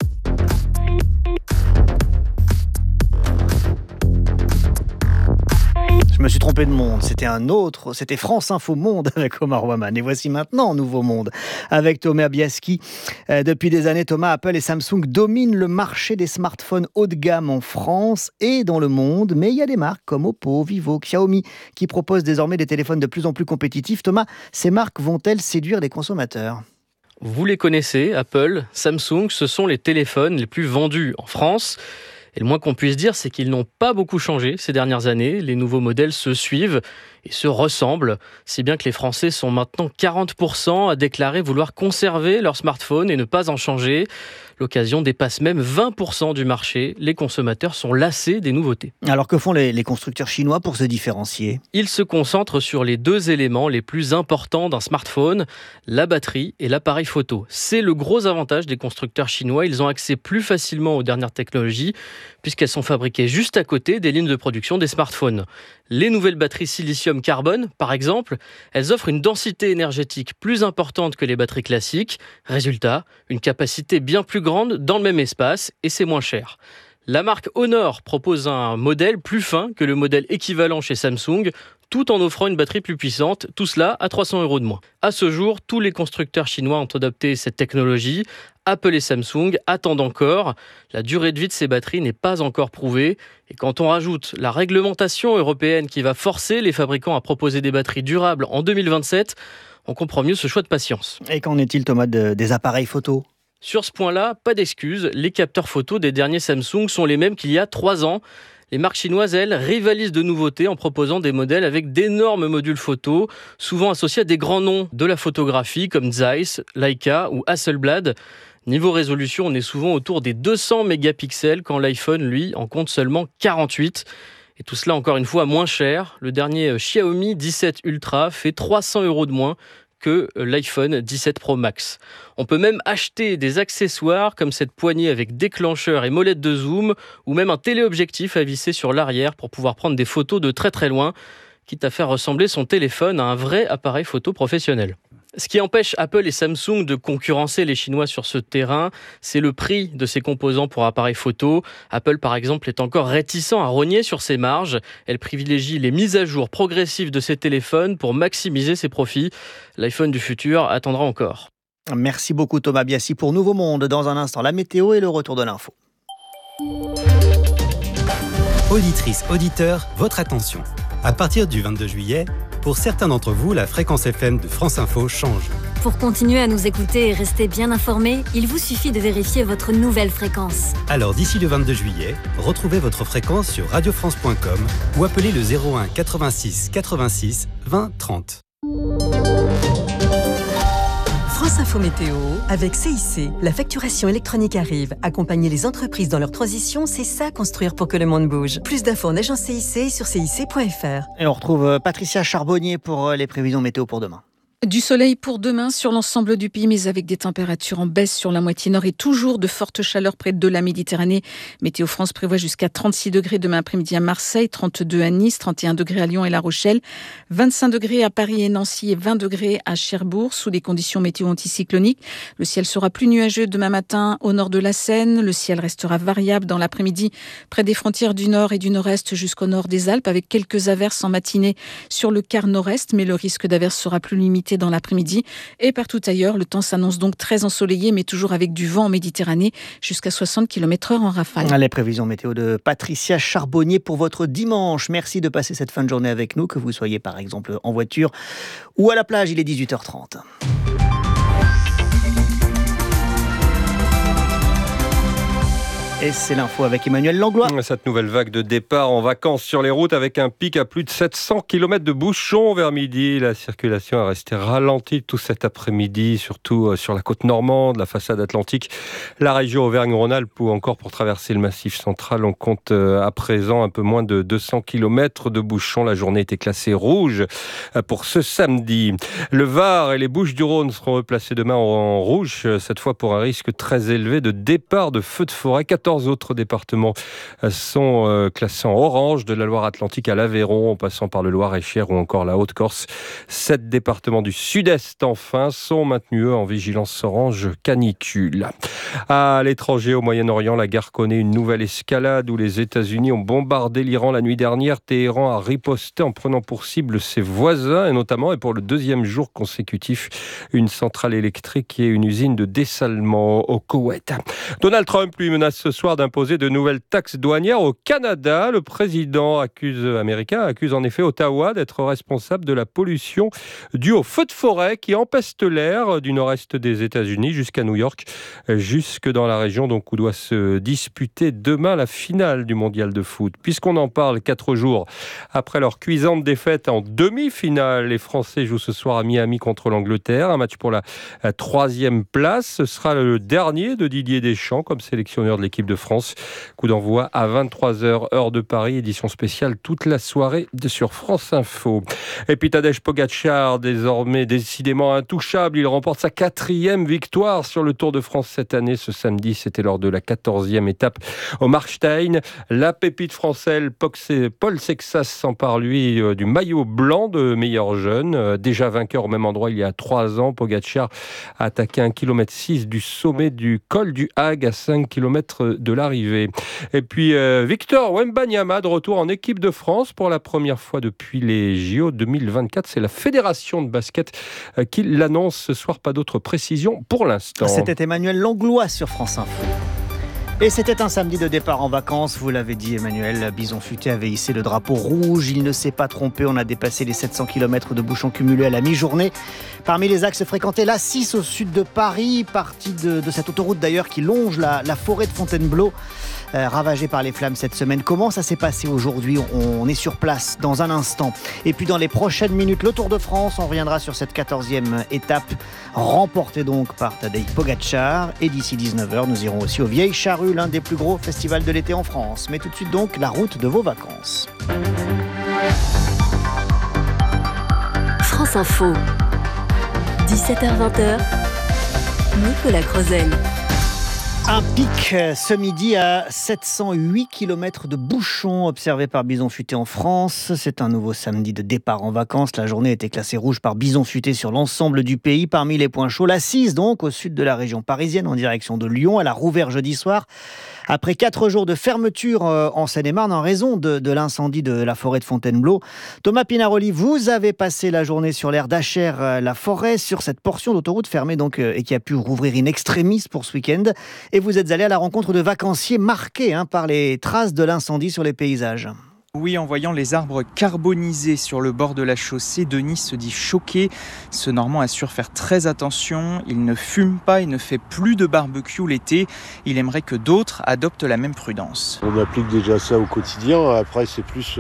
Je me suis trompé de monde, c'était France Info Monde avec Omar Waman. Et voici maintenant Nouveau Monde avec Thomas Biaski. Depuis des années, Thomas, Apple et Samsung dominent le marché des smartphones haut de gamme en France et dans le monde. Mais il y a des marques comme Oppo, Vivo, Xiaomi qui proposent désormais des téléphones de plus en plus compétitifs. Thomas, ces marques vont-elles séduire les consommateurs ? Vous les connaissez, Apple, Samsung, ce sont les téléphones les plus vendus en France. Et le moins qu'on puisse dire, c'est qu'ils n'ont pas beaucoup changé ces dernières années. Les nouveaux modèles se suivent et se ressemblent, si bien que les Français sont maintenant 40% à déclarer vouloir conserver leur smartphone et ne pas en changer. L'occasion dépasse même 20% du marché. Les consommateurs sont lassés des nouveautés. Alors que font les constructeurs chinois pour se différencier ? Ils se concentrent sur les 2 éléments les plus importants d'un smartphone, la batterie et l'appareil photo. C'est le gros avantage des constructeurs chinois. Ils ont accès plus facilement aux dernières technologies puisqu'elles sont fabriquées juste à côté des lignes de production des smartphones. Les nouvelles batteries silicium-carbone, par exemple, elles offrent une densité énergétique plus importante que les batteries classiques. Résultat, une capacité bien plus grande dans le même espace et c'est moins cher. La marque Honor propose un modèle plus fin que le modèle équivalent chez Samsung, tout en offrant une batterie plus puissante, tout cela à 300 € de moins. À ce jour, tous les constructeurs chinois ont adopté cette technologie. Apple et Samsung attendent encore. La durée de vie de ces batteries n'est pas encore prouvée. Et quand on rajoute la réglementation européenne qui va forcer les fabricants à proposer des batteries durables en 2027, on comprend mieux ce choix de patience. Et qu'en est-il, Thomas, des appareils photo ? Sur ce point-là, pas d'excuses. Les capteurs photo des derniers Samsung sont les mêmes qu'il y a 3 ans. Les marques chinoises, elles, rivalisent de nouveautés en proposant des modèles avec d'énormes modules photo, souvent associés à des grands noms de la photographie comme Zeiss, Leica ou Hasselblad. Niveau résolution, on est souvent autour des 200 mégapixels quand l'iPhone, lui, en compte seulement 48. Et tout cela, encore une fois, moins cher. Le dernier Xiaomi 17 Ultra fait 300 € de moins que l'iPhone 17 Pro Max. On peut même acheter des accessoires comme cette poignée avec déclencheur et molette de zoom ou même un téléobjectif à visser sur l'arrière pour pouvoir prendre des photos de très très loin, quitte à faire ressembler son téléphone à un vrai appareil photo professionnel. Ce qui empêche Apple et Samsung de concurrencer les Chinois sur ce terrain, c'est le prix de ces composants pour appareils photo. Apple, par exemple, est encore réticent à rogner sur ses marges. Elle privilégie les mises à jour progressives de ses téléphones pour maximiser ses profits. L'iPhone du futur attendra encore. Merci beaucoup Thomas Biassi pour Nouveau Monde. Dans un instant, la météo et le retour de l'info. Auditrices, auditeurs, votre attention. À partir du 22 juillet, pour certains d'entre vous, la fréquence FM de France Info change. Pour continuer à nous écouter et rester bien informés, il vous suffit de vérifier votre nouvelle fréquence. Alors d'ici le 22 juillet, retrouvez votre fréquence sur radiofrance.com ou appelez le 01 86 86 20 30. France Info Météo, avec CIC. La facturation électronique arrive. Accompagner les entreprises dans leur transition, c'est ça construire pour que le monde bouge. Plus d'infos en agence CIC et sur cic.fr. Et on retrouve Patricia Charbonnier pour les prévisions météo pour demain. Du soleil pour demain sur l'ensemble du pays, mais avec des températures en baisse sur la moitié nord et toujours de fortes chaleurs près de la Méditerranée. Météo France prévoit jusqu'à 36 degrés demain après-midi à Marseille, 32 à Nice, 31 degrés à Lyon et La Rochelle, 25 degrés à Paris et Nancy et 20 degrés à Cherbourg sous des conditions météo anticycloniques. Le ciel sera plus nuageux demain matin au nord de la Seine. Le ciel restera variable dans l'après-midi près des frontières du nord et du nord-est jusqu'au nord des Alpes avec quelques averses en matinée sur le quart nord-est, mais le risque d'averses sera plus limité dans l'après-midi et partout ailleurs. Le temps s'annonce donc très ensoleillé mais toujours avec du vent en Méditerranée jusqu'à 60 km/h en rafale. Les prévisions météo de Patricia Charbonnier pour votre dimanche. Merci de passer cette fin de journée avec nous, que vous soyez par exemple en voiture ou à la plage. Il est 18h30. Et c'est l'info avec Emmanuel Langlois. Cette nouvelle vague de départ en vacances sur les routes avec un pic à plus de 700 km de bouchons vers midi. La circulation est restée ralentie tout cet après-midi, surtout sur la côte normande, la façade atlantique, la région Auvergne-Rhône-Alpes ou encore pour traverser le Massif central. On compte à présent un peu moins de 200 km de bouchons. La journée était classée rouge pour ce samedi. Le Var et les Bouches-du-Rhône seront replacés demain en rouge, cette fois pour un risque très élevé de départ de feux de forêt. 14 autres départements sont classés en orange, de la Loire-Atlantique à l'Aveyron, en passant par le Loir-et-Cher ou encore la Haute-Corse. 7 départements du sud-est, enfin, sont maintenus en vigilance orange canicule. À l'étranger, au Moyen-Orient, la guerre connaît une nouvelle escalade où les États-Unis ont bombardé l'Iran la nuit dernière. Téhéran a riposté en prenant pour cible ses voisins, et notamment, et pour le deuxième jour consécutif, une centrale électrique et une usine de dessalement au Koweït. Donald Trump, lui, menace ce soir d'imposer de nouvelles taxes douanières au Canada. Le président américain accuse en effet Ottawa d'être responsable de la pollution due aux feux de forêt qui empestent l'air du nord-est des États-Unis jusqu'à New York, jusque dans la région donc où doit se disputer demain la finale du mondial de foot. Puisqu'on en parle 4 jours après leur cuisante défaite en demi-finale, les Français jouent ce soir à Miami contre l'Angleterre, un match pour la 3e place. Ce sera le dernier de Didier Deschamps comme sélectionneur de l'équipe de France. Coup d'envoi à 23h, heure de Paris, édition spéciale toute la soirée sur France Info. Et puis Tadej Pogačar, désormais décidément intouchable, il remporte sa 4e victoire sur le Tour de France cette année. Ce samedi, c'était lors de la 14e étape au Markstein. La pépite française Paul Sexas s'empare lui du maillot blanc de meilleur jeune. Déjà vainqueur au même endroit il y a 3 ans, Pogačar a attaqué 1,6 km du sommet du col du Hague à 5 km de l'arrivée. Et puis Victor Wembanyama de retour en équipe de France pour la première fois depuis les JO 2024. C'est la fédération de basket qui l'annonce ce soir. Pas d'autres précisions pour l'instant. C'était Emmanuel Langlois sur France Info. Et c'était un samedi de départ en vacances, vous l'avez dit Emmanuel, Bison Futé avait hissé le drapeau rouge, il ne s'est pas trompé, on a dépassé les 700 km de bouchons cumulés à la mi-journée. Parmi les axes fréquentés, l'A6 au sud de Paris, partie de cette autoroute d'ailleurs qui longe la forêt de Fontainebleau, ravagée par les flammes cette semaine. Comment ça s'est passé aujourd'hui ? On est sur place dans un instant. Et puis dans les prochaines minutes, le Tour de France, on reviendra sur cette 14e étape, remportée donc par Tadej Pogačar. Et d'ici 19h, nous irons aussi aux Vieilles Charrues, l'un des plus gros festivals de l'été en France. Mais tout de suite donc, la route de vos vacances. France Info, 17h-20h, Nicolas Crozel. Un pic ce midi à 708 km de bouchons observés par Bison Futé en France. C'est un nouveau samedi de départ en vacances. La journée était classée rouge par Bison Futé sur l'ensemble du pays. Parmi les points chauds, l'A6 donc au sud de la région parisienne en direction de Lyon. Elle a rouvert jeudi soir après 4 jours de fermeture en Seine-et-Marne en raison de l'incendie de la forêt de Fontainebleau. Thomas Pinaroli, vous avez passé la journée sur l'aire d'Achères-la-Forêt, sur cette portion d'autoroute fermée donc, et qui a pu rouvrir in extremis pour ce week-end. Et vous êtes allé à la rencontre de vacanciers marqués par les traces de l'incendie sur les paysages. Oui, en voyant les arbres carbonisés sur le bord de la chaussée, Denis se dit choqué. Ce Normand assure faire très attention. Il ne fume pas, il ne fait plus de barbecue l'été. Il aimerait que d'autres adoptent la même prudence. On applique déjà ça au quotidien. Après, c'est plus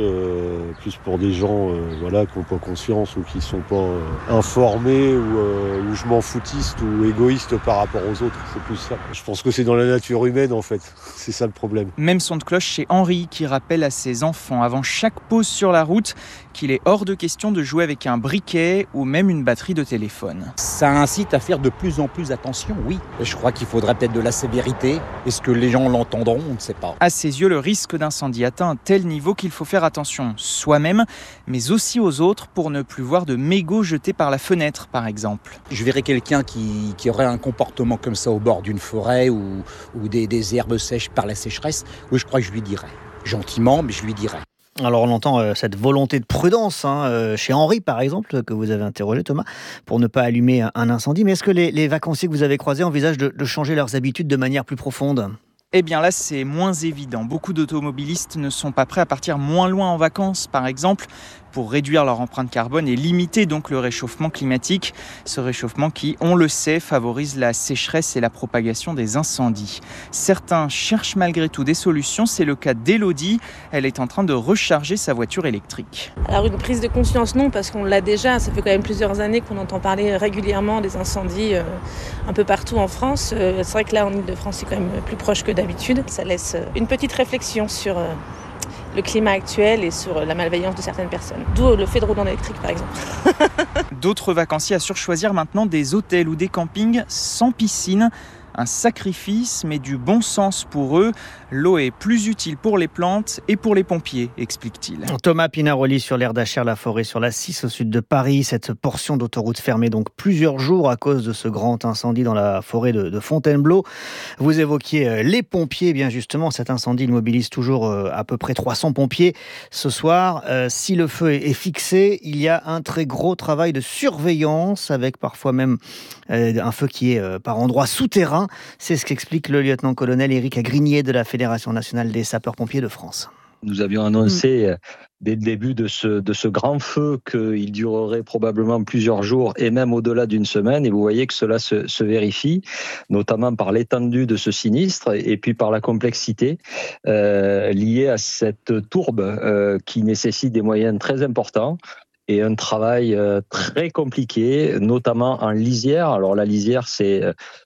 pour des gens qui n'ont pas conscience ou qui ne sont pas informés ou je m'en foutiste ou égoïste par rapport aux autres. C'est plus ça. Je pense que c'est dans la nature humaine en fait. C'est ça le problème. Même son de cloche chez Henri qui rappelle à ses enfants avant chaque pause sur la route qu'il est hors de question de jouer avec un briquet ou même une batterie de téléphone. Ça incite à faire de plus en plus attention, oui. Je crois qu'il faudrait peut-être de la sévérité. Est-ce que les gens l'entendront ? On ne sait pas. À ses yeux, le risque d'incendie atteint un tel niveau qu'il faut faire attention soi-même, mais aussi aux autres pour ne plus voir de mégots jetés par la fenêtre, par exemple. Je verrais quelqu'un qui aurait un comportement comme ça au bord d'une forêt ou des herbes sèches par la sécheresse. Oui, je crois que je lui dirais. Gentiment, mais je lui dirais. Alors on entend cette volonté de prudence chez Henri par exemple, que vous avez interrogé Thomas, pour ne pas allumer un incendie. Mais est-ce que les vacanciers que vous avez croisés envisagent de changer leurs habitudes de manière plus profonde ? Eh bien là, c'est moins évident. Beaucoup d'automobilistes ne sont pas prêts à partir moins loin en vacances, par exemple, pour réduire leur empreinte carbone et limiter donc le réchauffement climatique. Ce réchauffement qui, on le sait, favorise la sécheresse et la propagation des incendies. Certains cherchent malgré tout des solutions. C'est le cas d'Élodie. Elle est en train de recharger sa voiture électrique. Alors une prise de conscience, non, parce qu'on l'a déjà. Ça fait quand même plusieurs années qu'on entend parler régulièrement des incendies un peu partout en France. C'est vrai que là, en Ile-de-France, c'est quand même plus proche que d'habitude. Ça laisse une petite réflexion sur le climat actuel et sur la malveillance de certaines personnes. D'où le fait de rouler en électrique, par exemple. D'autres vacanciers assurent choisir maintenant des hôtels ou des campings sans piscine. Un sacrifice, mais du bon sens pour eux. L'eau est plus utile pour les plantes et pour les pompiers, explique-t-il. Thomas Pinaroli sur l'aire d'Achères-la-Forêt sur la 6 au sud de Paris. Cette portion d'autoroute fermée donc plusieurs jours à cause de ce grand incendie dans la forêt de Fontainebleau. Vous évoquiez les pompiers, bien justement. Cet incendie il mobilise toujours à peu près 300 pompiers. Ce soir, si le feu est fixé, il y a un très gros travail de surveillance avec parfois même un feu qui est par endroits souterrains. C'est ce qu'explique le lieutenant-colonel Éric Agrignier de la Fédération nationale des sapeurs-pompiers de France. Nous avions annoncé dès le début de ce grand feu qu'il durerait probablement plusieurs jours et même au-delà d'une semaine. Et vous voyez que cela se vérifie, notamment par l'étendue de ce sinistre et puis par la complexité liée à cette tourbe qui nécessite des moyens très importants. Et un travail très compliqué, notamment en lisière. Alors la lisière, c'est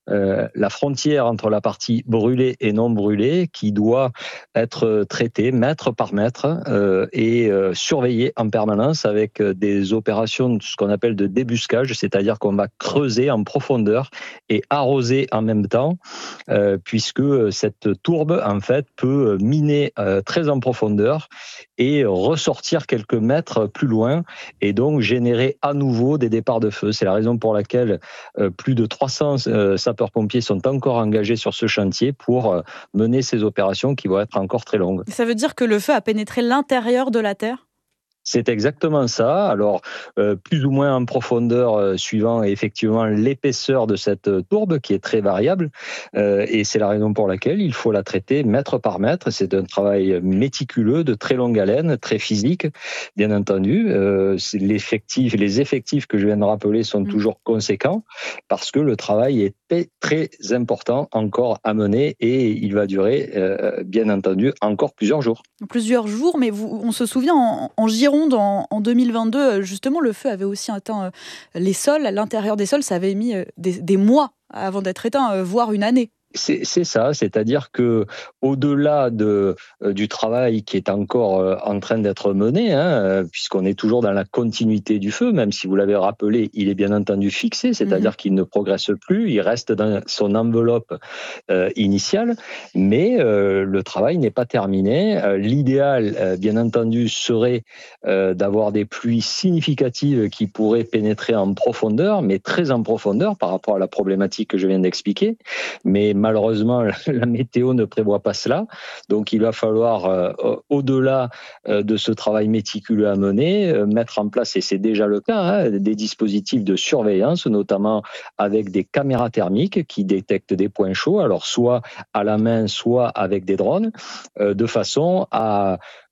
la frontière entre la partie brûlée et non brûlée qui doit être traitée mètre par mètre et surveillée en permanence avec des opérations, ce qu'on appelle de débuscage, c'est-à-dire qu'on va creuser en profondeur et arroser en même temps, puisque cette tourbe, en fait, peut miner très en profondeur et ressortir quelques mètres plus loin et donc générer à nouveau des départs de feu. C'est la raison pour laquelle plus de 300 sapeurs-pompiers sont encore engagés sur ce chantier pour mener ces opérations qui vont être encore très longues. Ça veut dire que le feu a pénétré l'intérieur de la terre ? C'est exactement ça. Alors, plus ou moins en profondeur, suivant effectivement l'épaisseur de cette tourbe qui est très variable. Et c'est la raison pour laquelle il faut la traiter mètre par mètre. C'est un travail méticuleux, de très longue haleine, très physique, bien entendu. Les effectifs que je viens de rappeler sont toujours conséquents parce que le travail est très important encore à mener et il va durer, bien entendu, encore plusieurs jours. Plusieurs jours, mais on se souvient en Gironde, en 2022, justement, le feu avait aussi atteint les sols. À l'intérieur des sols, ça avait mis des mois avant d'être éteint, voire une année. C'est ça, c'est-à-dire que au-delà du travail qui est encore en train d'être mené, puisqu'on est toujours dans la continuité du feu, même si vous l'avez rappelé, il est bien entendu fixé, c'est-à-dire qu'il ne progresse plus, il reste dans son enveloppe initiale, mais le travail n'est pas terminé. L'idéal, bien entendu, serait d'avoir des pluies significatives qui pourraient pénétrer en profondeur, mais très en profondeur par rapport à la problématique que je viens d'expliquer, mais malheureusement, la météo ne prévoit pas cela. Donc, il va falloir, au-delà de ce travail méticuleux à mener, mettre en place, et c'est déjà le cas, des dispositifs de surveillance, notamment avec des caméras thermiques qui détectent des points chauds, alors soit à la main, soit avec des drones, de façon à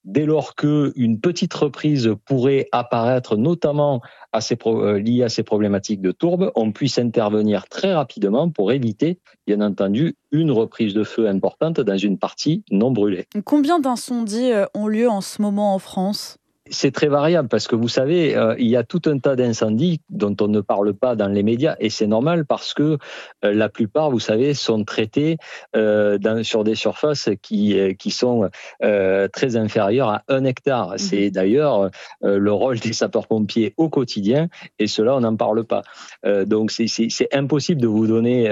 dès lors qu'une petite reprise pourrait apparaître, notamment liée à ces problématiques de tourbe, on puisse intervenir très rapidement pour éviter, bien entendu, une reprise de feu importante dans une partie non brûlée. Combien d'incendies ont lieu en ce moment en France ? C'est très variable parce que vous savez, il y a tout un tas d'incendies dont on ne parle pas dans les médias et c'est normal parce que la plupart, vous savez, sont traités sur des surfaces qui sont très inférieures à 1 hectare. C'est d'ailleurs le rôle des sapeurs-pompiers au quotidien et cela, on n'en parle pas. Donc c'est impossible de vous donner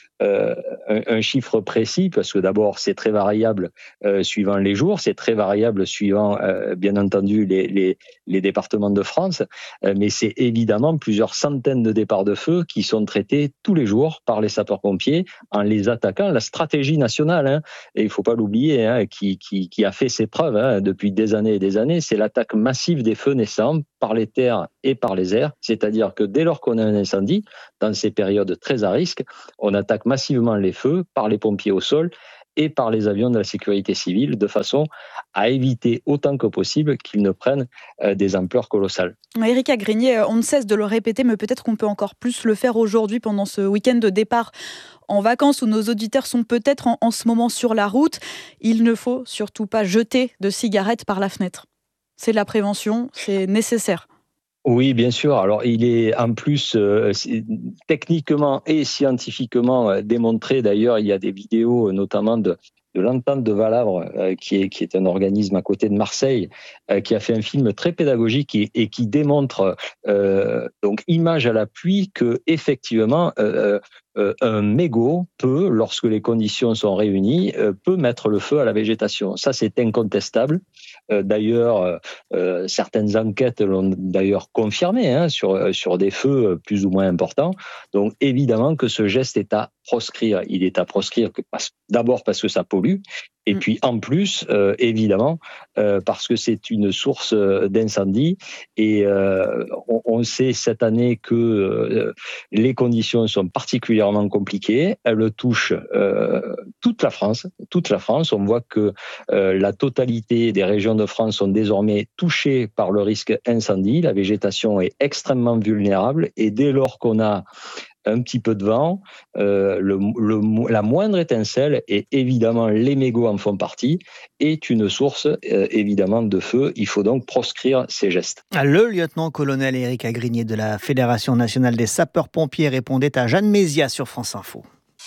un chiffre précis parce que d'abord, c'est très variable suivant les jours, c'est très variable suivant, bien entendu, les départements de France, mais c'est évidemment plusieurs centaines de départs de feu qui sont traités tous les jours par les sapeurs-pompiers en les attaquant. La stratégie nationale, et il ne faut pas l'oublier, qui a fait ses preuves depuis des années et des années, c'est l'attaque massive des feux naissants par les terres et par les airs, c'est-à-dire que dès lors qu'on a un incendie, dans ces périodes très à risque, on attaque massivement les feux par les pompiers au sol et par les avions de la sécurité civile, de façon à éviter autant que possible qu'ils ne prennent des ampleurs colossales. Erika Grigné, on ne cesse de le répéter, mais peut-être qu'on peut encore plus le faire aujourd'hui pendant ce week-end de départ en vacances où nos auditeurs sont peut-être en ce moment sur la route. Il ne faut surtout pas jeter de cigarettes par la fenêtre. C'est de la prévention, c'est nécessaire. Oui, bien sûr. Alors, il est en plus techniquement et scientifiquement démontré. D'ailleurs, il y a des vidéos, notamment de l'Entente de Valavre, qui est un organisme à côté de Marseille, qui a fait un film très pédagogique et qui démontre, donc image à l'appui, que effectivement un mégot peut, lorsque les conditions sont réunies, peut mettre le feu à la végétation. Ça, c'est incontestable. D'ailleurs, certaines enquêtes l'ont d'ailleurs confirmé sur des feux plus ou moins importants. Donc, évidemment que ce geste est à proscrire. Il est à proscrire d'abord parce que ça pollue, et puis en plus, évidemment, parce que c'est une source d'incendie. Et on sait cette année que les conditions sont particulièrement compliquées. Elles touchent toute la France. On voit que la totalité des régions de France sont désormais touchées par le risque incendie. La végétation est extrêmement vulnérable. Et dès lors qu'on a un petit peu de vent, la moindre étincelle, et évidemment les mégots en font partie, est une source évidemment de feu. Il faut donc proscrire ces gestes. Le lieutenant-colonel Erika Grigné de la Fédération nationale des sapeurs-pompiers répondait à Jeanne Mézia sur France Info.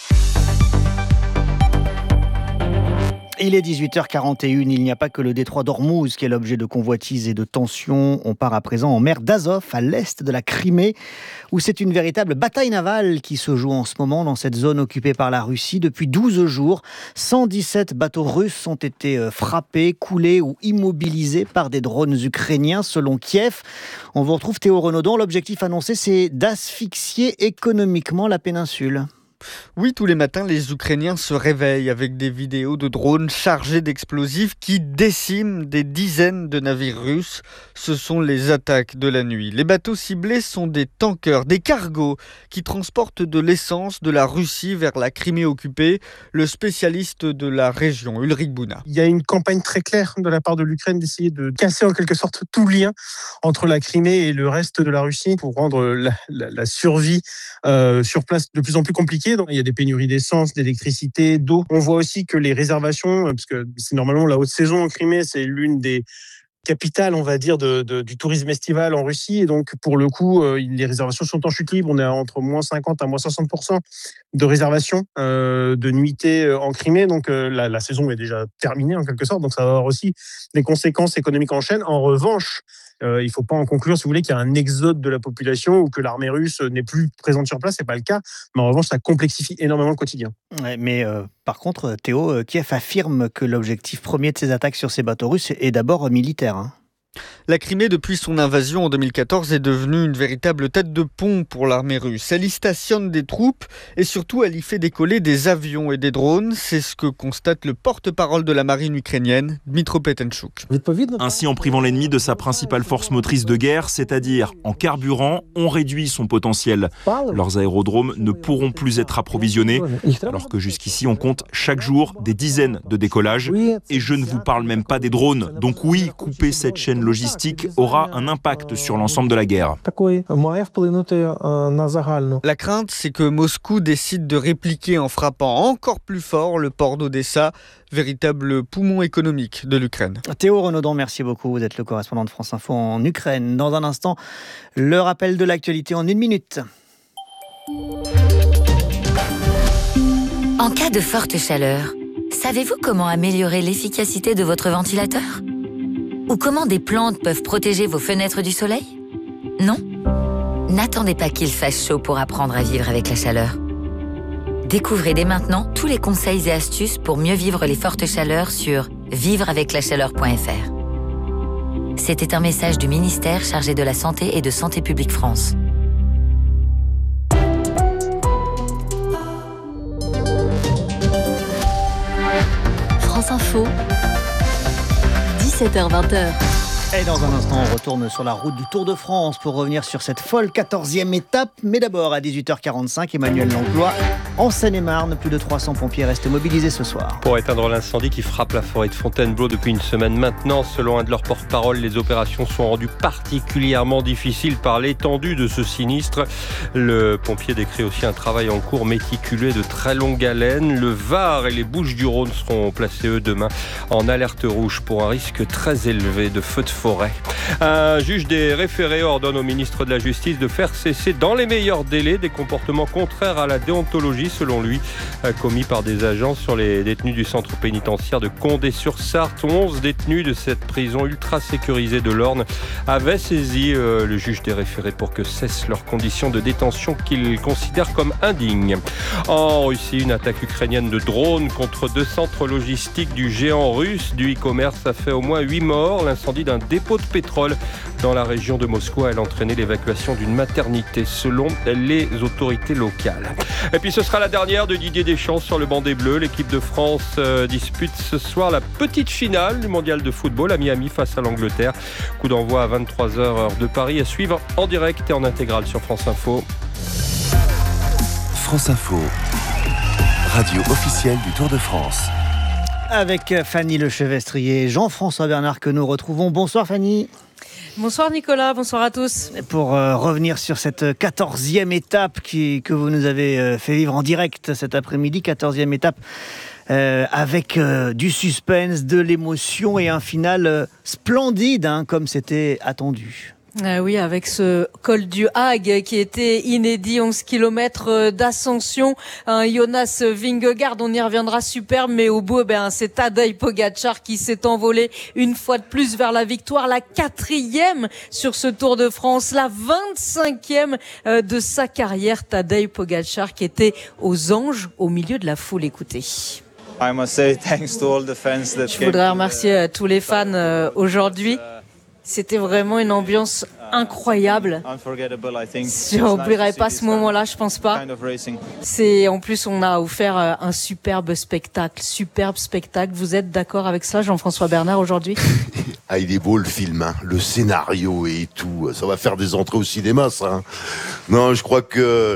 Il est 18h41, il n'y a pas que le détroit d'Ormouz qui est l'objet de convoitises et de tensions. On part à présent en mer d'Azov, à l'est de la Crimée, où c'est une véritable bataille navale qui se joue en ce moment dans cette zone occupée par la Russie. Depuis 12 jours, 117 bateaux russes ont été frappés, coulés ou immobilisés par des drones ukrainiens, selon Kiev. On vous retrouve Théo Renaudon. L'objectif annoncé, c'est d'asphyxier économiquement la péninsule. Oui, tous les matins, les Ukrainiens se réveillent avec des vidéos de drones chargés d'explosifs qui déciment des dizaines de navires russes. Ce sont les attaques de la nuit. Les bateaux ciblés sont des tankers, des cargos qui transportent de l'essence de la Russie vers la Crimée occupée. Le spécialiste de la région, Ulrich Bouna. Il y a une campagne très claire de la part de l'Ukraine d'essayer de casser en quelque sorte tout lien entre la Crimée et le reste de la Russie pour rendre la survie sur place de plus en plus compliquée. Donc, il y a des pénuries d'essence, d'électricité, d'eau. On voit aussi que les réservations, parce que c'est normalement la haute saison en Crimée, c'est l'une des capitale, on va dire, du tourisme estival en Russie. Et donc, pour le coup, les réservations sont en chute libre. On est entre moins 50 à moins 60% de réservations de nuitées en Crimée. Donc, la saison est déjà terminée, en quelque sorte. Donc, ça va avoir aussi des conséquences économiques en chaîne. En revanche, il ne faut pas en conclure, si vous voulez, qu'il y a un exode de la population ou que l'armée russe n'est plus présente sur place. Ce n'est pas le cas. Mais en revanche, ça complexifie énormément le quotidien. Ouais, mais par contre, Théo, Kiev affirme que l'objectif premier de ces attaques sur ces bateaux russes est d'abord militaire. La Crimée, depuis son invasion en 2014, est devenue une véritable tête de pont pour l'armée russe. Elle y stationne des troupes et surtout elle y fait décoller des avions et des drones. C'est ce que constate le porte-parole de la marine ukrainienne, Dmytro Petenchuk. Ainsi, en privant l'ennemi de sa principale force motrice de guerre, c'est-à-dire en carburant, on réduit son potentiel. Leurs aérodromes ne pourront plus être approvisionnés, alors que jusqu'ici on compte chaque jour des dizaines de décollages. Et je ne vous parle même pas des drones. Donc oui, couper cette chaîne logistique aura un impact sur l'ensemble de la guerre. La crainte, c'est que Moscou décide de répliquer en frappant encore plus fort le port d'Odessa, véritable poumon économique de l'Ukraine. Théo Renaudon, merci beaucoup. Vous êtes le correspondant de France Info en Ukraine. Dans un instant, le rappel de l'actualité en 1 minute. En cas de forte chaleur, savez-vous comment améliorer l'efficacité de votre ventilateur ? Ou comment des plantes peuvent protéger vos fenêtres du soleil ? Non ? N'attendez pas qu'il fasse chaud pour apprendre à vivre avec la chaleur. Découvrez dès maintenant tous les conseils et astuces pour mieux vivre les fortes chaleurs sur vivreaveclachaleur.fr. C'était un message du ministère chargé de la Santé et de Santé publique France. France Info, 17h-20h. Et dans un instant, on retourne sur la route du Tour de France pour revenir sur cette folle 14e étape. Mais d'abord, à 18h45, Emmanuel Langlois, en Seine-et-Marne, plus de 300 pompiers restent mobilisés ce soir. Pour éteindre l'incendie qui frappe la forêt de Fontainebleau depuis une semaine maintenant, selon un de leurs porte-parole, les opérations sont rendues particulièrement difficiles par l'étendue de ce sinistre. Le pompier décrit aussi un travail en cours méticuleux de très longue haleine. Le Var et les Bouches-du-Rhône seront placés, eux, demain en alerte rouge pour un risque très élevé de feux de forêt. Un juge des référés ordonne au ministre de la Justice de faire cesser dans les meilleurs délais des comportements contraires à la déontologie, selon lui, commis par des agents sur les détenus du centre pénitentiaire de Condé-sur-Sarthe. 11 détenus de cette prison ultra sécurisée de l'Orne avaient saisi le juge des référés pour que cessent leurs conditions de détention qu'ils considèrent comme indignes. En Russie, une attaque ukrainienne de drones contre 2 centres logistiques du géant russe du e-commerce a fait au moins 8 morts. L'incendie d'un dépôt de pétrole dans la région de Moscou a entraîné l'évacuation d'une maternité selon les autorités locales. Et puis ce sera la dernière de Didier Deschamps sur le banc des Bleus. L'équipe de France dispute ce soir la petite finale du mondial de football à Miami face à l'Angleterre. Coup d'envoi à 23h heure de Paris, à suivre en direct et en intégrale sur France Info. France Info, radio officielle du Tour de France. Avec Fanny Lechevestrier et Jean-François Bernard que nous retrouvons. Bonsoir Fanny. Bonsoir Nicolas, bonsoir à tous. Pour revenir sur cette 14e étape que vous nous avez fait vivre en direct cet après-midi, 14e étape avec du suspense, de l'émotion et un final splendide, comme c'était attendu. Oui, avec ce col du Hague qui était inédit, 11 km d'ascension. Jonas Vingegaard, on y reviendra, superbe, mais au bout, c'est Tadej Pogačar qui s'est envolé une fois de plus vers la victoire, la 4e sur ce Tour de France, la 25e de sa carrière. Tadej Pogačar qui était aux anges au milieu de la foule. Écoutez. Je voudrais remercier tous les fans aujourd'hui. C'était vraiment une ambiance incroyable. Je n'oublierai pas ce moment-là, je pense pas. En plus, on a offert un superbe spectacle. Vous êtes d'accord avec ça, Jean-François Bernard, aujourd'hui? Il est beau le film, le scénario et tout. Ça va faire des entrées au cinéma, ça. Non, je crois que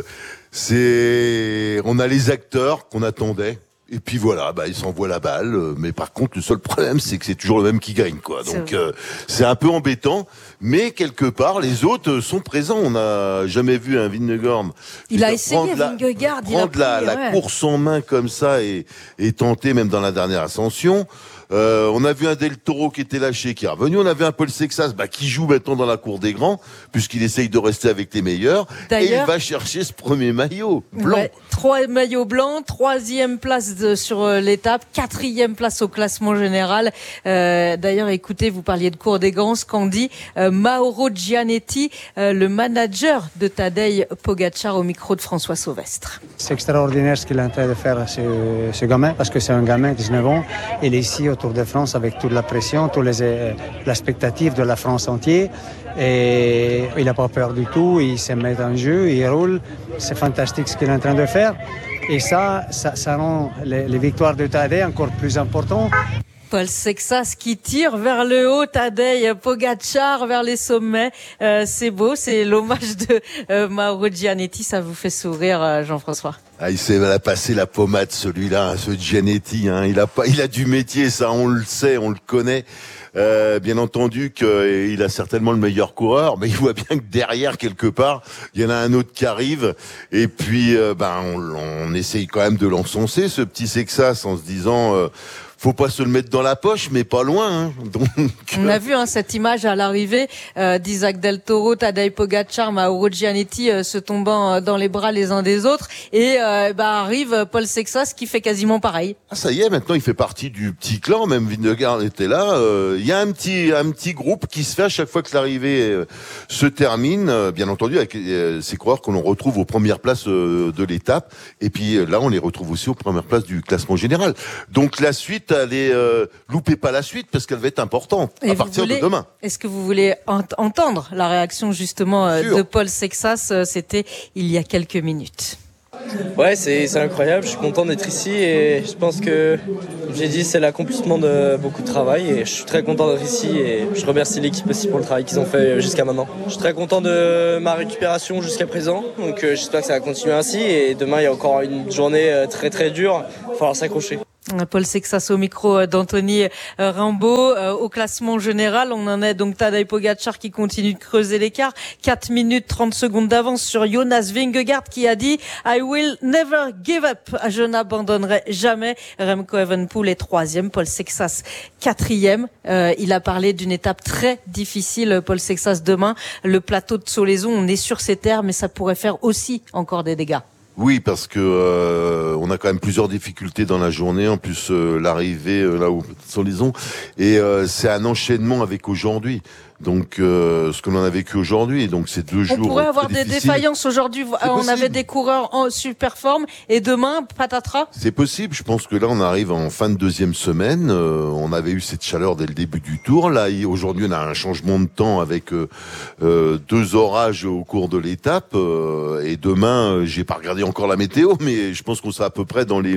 on a les acteurs qu'on attendait. Et puis voilà, ils s'envoient la balle. Mais par contre, le seul problème, c'est que c'est toujours le même qui gagne, quoi. Donc, c'est un peu embêtant. Mais quelque part, les autres sont présents. On n'a jamais vu un Vingegaard. Il a essayé, Vingegaard. Prendre la course en main comme ça et tenter, même dans la dernière ascension. On a vu un Del Toro qui était lâché, qui est revenu. On a vu un Paul Sexas qui joue maintenant dans la cour des grands, puisqu'il essaye de rester avec les meilleurs. Et il va chercher ce premier maillot blanc. Ouais, 3 maillots blancs, 3e place sur l'étape, 4e place au classement général. D'ailleurs, écoutez, vous parliez de cour des grands, ce qu'en dit Mauro Gianetti, le manager de Tadej Pogačar, au micro de François Sauvestre. C'est extraordinaire ce qu'il est en train de faire, ce gamin, parce que c'est un gamin de 19 ans. Il est ici au Tour de France avec toute la pression, toute l'expectative de la France entière. Et il n'a pas peur du tout, il se met en jeu, il roule. C'est fantastique ce qu'il est en train de faire. Et ça rend les victoires de Tadej encore plus importantes. Paul Sexas qui tire vers le haut, Tadej Pogačar vers les sommets. C'est beau, c'est l'hommage de Mauro Gianetti. Ça vous fait sourire, Jean-François? Il s'est passé la pommade, celui-là, ce Gianetti. Il a du métier, ça, on le sait, on le connaît. Bien entendu qu'il a certainement le meilleur coureur, mais il voit bien que derrière, quelque part, il y en a un autre qui arrive. Et puis, on essaye quand même de l'encenser, ce petit Sexas, en se disant... faut pas se le mettre dans la poche, mais pas loin. Donc, on a vu cette image à l'arrivée d'Isaac Del Toro, Tadej Pogačar, Mauro Gianetti se tombant dans les bras les uns des autres. Et arrive Paul Sexas qui fait quasiment pareil. Ça y est, maintenant il fait partie du petit clan. Même Vingegaard était là. Il y a un petit groupe qui se fait à chaque fois que l'arrivée se termine. Bien entendu avec ces coureurs que l'on retrouve aux premières places de l'étape. Et puis là, on les retrouve aussi aux premières places du classement général. Donc la suite. Allez, loupez pas la suite parce qu'elle va être importante à partir de demain. Est-ce que vous voulez entendre la réaction justement de Paul Sexas? C'était il y a quelques minutes. Ouais, c'est incroyable, je suis content d'être ici et je pense que, comme j'ai dit, c'est l'accomplissement de beaucoup de travail et je suis très content d'être ici et je remercie l'équipe aussi pour le travail qu'ils ont fait jusqu'à maintenant. Je suis très content de ma récupération jusqu'à présent, donc j'espère que ça va continuer ainsi et demain il y a encore une journée très très dure, il va falloir s'accrocher. Paul Sexas au micro d'Anthony Rimbaud. Au classement général, on en est donc Tadej Pogačar qui continue de creuser l'écart. 4 minutes 30 secondes d'avance sur Jonas Vingegaard qui a dit « I will never give up ». Je n'abandonnerai jamais. Remco Evenepoel est 3e, Paul Sexas 4e. Il a parlé d'une étape très difficile, Paul Sexas, demain. Le plateau de Solaison, on est sur ces terres, mais ça pourrait faire aussi encore des dégâts. Oui, parce que on a quand même plusieurs difficultés dans la journée. En plus, l'arrivée là où Solaison et c'est un enchaînement avec aujourd'hui. Donc, ce que l'on a vécu aujourd'hui, donc c'est 2 jours. On pourrait avoir des difficiles. défaillances aujourd'hui. On avait des coureurs en super forme et demain, patatras. C'est possible. Je pense que là, on arrive en fin de 2e semaine. On avait eu cette chaleur dès le début du tour. Là, aujourd'hui, on a un changement de temps avec 2 orages au cours de l'étape. Et demain, j'ai pas regardé encore la météo, mais je pense qu'on sera à peu près sur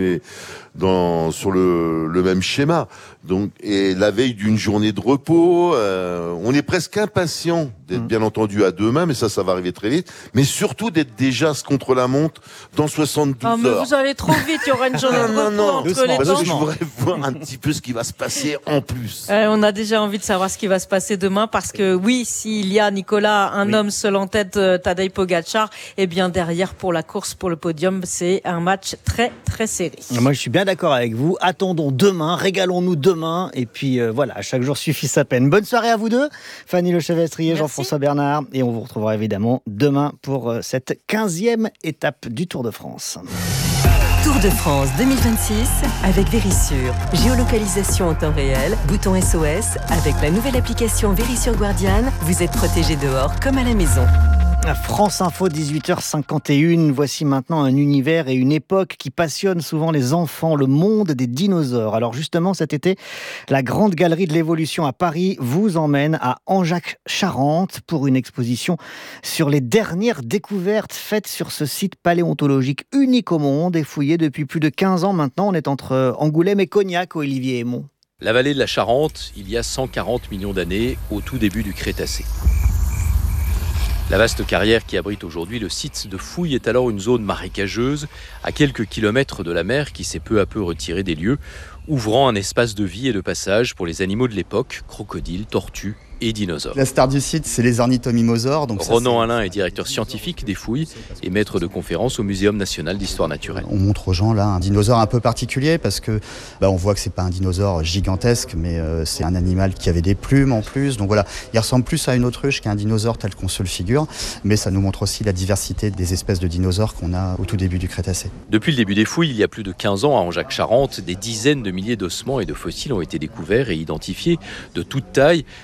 le même schéma. Donc, et la veille d'une journée de repos, on est presque impatient d'être bien entendu à demain, mais ça va arriver très vite. Mais surtout d'être déjà contre la montre dans 72 heures. Mais vous allez trop vite, il y aura une journée de repos entre les temps. Je voudrais voir un petit peu ce qui va se passer en plus. On a déjà envie de savoir ce qui va se passer demain parce que oui, s'il y a, Nicolas, un homme seul en tête, Tadej Pogačar, et bien derrière pour la course, pour le podium, c'est un match très très serré. Moi, je suis bien d'accord avec vous. Attendons demain, régalons-nous demain. Et puis voilà, chaque jour suffit sa peine. Bonne soirée à vous deux, Fanny Lechevestrier, Jean-François Bernard. Et on vous retrouvera évidemment demain pour cette 15e étape du Tour de France. Tour de France 2026 avec Verisure. Géolocalisation en temps réel, bouton SOS. Avec la nouvelle application Verisure Guardian, vous êtes protégé dehors comme à la maison. France Info, 18h51. Voici maintenant un univers et une époque qui passionnent souvent les enfants, le monde des dinosaures. Alors justement, cet été, la Grande Galerie de l'Évolution à Paris vous emmène à Angeac-Charente pour une exposition sur les dernières découvertes faites sur ce site paléontologique unique au monde et fouillé depuis plus de 15 ans maintenant. On est entre Angoulême et Cognac, Olivier Aymon. La vallée de la Charente, il y a 140 millions d'années, au tout début du Crétacé. La vaste carrière qui abrite aujourd'hui le site de fouilles est alors une zone marécageuse, à quelques kilomètres de la mer qui s'est peu à peu retirée des lieux, ouvrant un espace de vie et de passage pour les animaux de l'époque, crocodiles, tortues et dinosaures. La star du site, c'est les ornithomimosaures. Ronan Alain est directeur scientifique des fouilles et maître de conférences au Muséum national d'histoire naturelle. On montre aux gens là un dinosaure un peu particulier parce que on voit que c'est pas un dinosaure gigantesque, mais c'est un animal qui avait des plumes en plus. Donc voilà, il ressemble plus à une autruche qu'à un dinosaure tel qu'on se le figure, mais ça nous montre aussi la diversité des espèces de dinosaures qu'on a au tout début du Crétacé. Depuis le début des fouilles, il y a plus de 15 ans à Angeac-Charente, des dizaines de milliers d'ossements et de fossiles ont été découverts et identifiés de toute taille, de quelques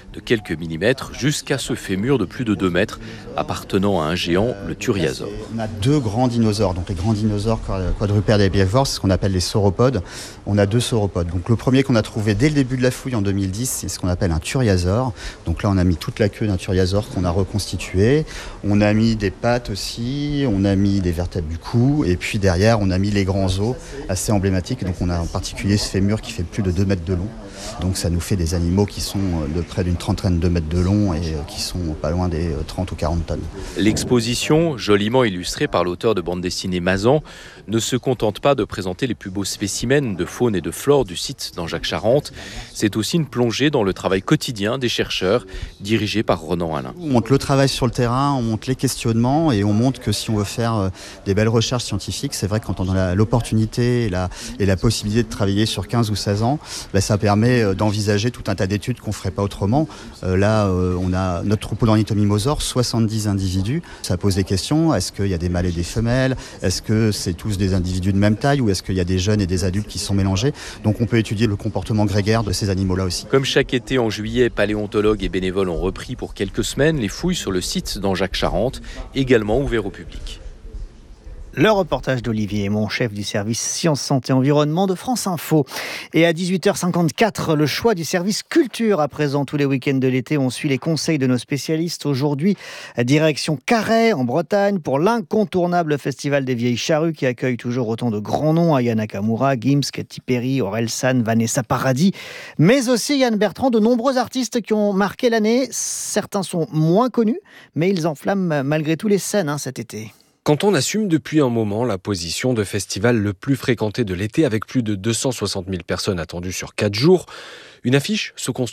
quelques millimètres, jusqu'à ce fémur de plus de 2 mètres, appartenant à un géant, le Thuriasaure. On a 2 grands dinosaures, donc les grands dinosaures quadrupèdes et herbivores, c'est ce qu'on appelle les sauropodes. On a 2 sauropodes. Donc le premier qu'on a trouvé dès le début de la fouille en 2010, c'est ce qu'on appelle un Thuriasaure. Donc là, on a mis toute la queue d'un Thuriasaure qu'on a reconstitué. On a mis des pattes aussi, on a mis des vertèbres du cou, et puis derrière, on a mis les grands os assez emblématiques. Donc on a en particulier ce fémur qui fait plus de 2 mètres de long. Donc ça nous fait des animaux qui sont de près d'une trentaine de mètres de long et qui sont pas loin des 30 ou 40 tonnes. L'exposition, joliment illustrée par l'auteur de bande dessinée Mazan, ne se contente pas de présenter les plus beaux spécimens de faune et de flore du site d'Angeac-Charente. C'est aussi une plongée dans le travail quotidien des chercheurs, dirigé par Ronan Alain. On montre le travail sur le terrain, on montre les questionnements et on montre que si on veut faire des belles recherches scientifiques, c'est vrai que quand on a l'opportunité et la possibilité de travailler sur 15 ou 16 ans, ça permet d'envisager tout un tas d'études qu'on ne ferait pas autrement. Là, on a notre troupeau d'ornithomimosaures, 70 individus. Ça pose des questions. Est-ce qu'il y a des mâles et des femelles ? Est-ce que c'est tous des individus de même taille ou est-ce qu'il y a des jeunes et des adultes qui sont mélangés ? Donc on peut étudier le comportement grégaire de ces animaux-là aussi. Comme chaque été en juillet, paléontologues et bénévoles ont repris pour quelques semaines les fouilles sur le site d'Angeac-Charente, également ouvert au public. Le reportage d'Olivier Aymon, chef du service Sciences, Santé, Environnement de France Info. Et à 18h54, le choix du service culture. À présent, tous les week-ends de l'été, on suit les conseils de nos spécialistes. Aujourd'hui, direction Carhaix, en Bretagne, pour l'incontournable Festival des Vieilles Charrues qui accueille toujours autant de grands noms. Aya Nakamura, Gims, Katy Perry, Orelsan, Vanessa Paradis. Mais aussi, Yann Bertrand, de nombreux artistes qui ont marqué l'année. Certains sont moins connus, mais ils enflamment malgré tout les scènes cet été. Quand on assume depuis un moment la position de festival le plus fréquenté de l'été avec plus de 260 000 personnes attendues sur 4 jours, une affiche se construit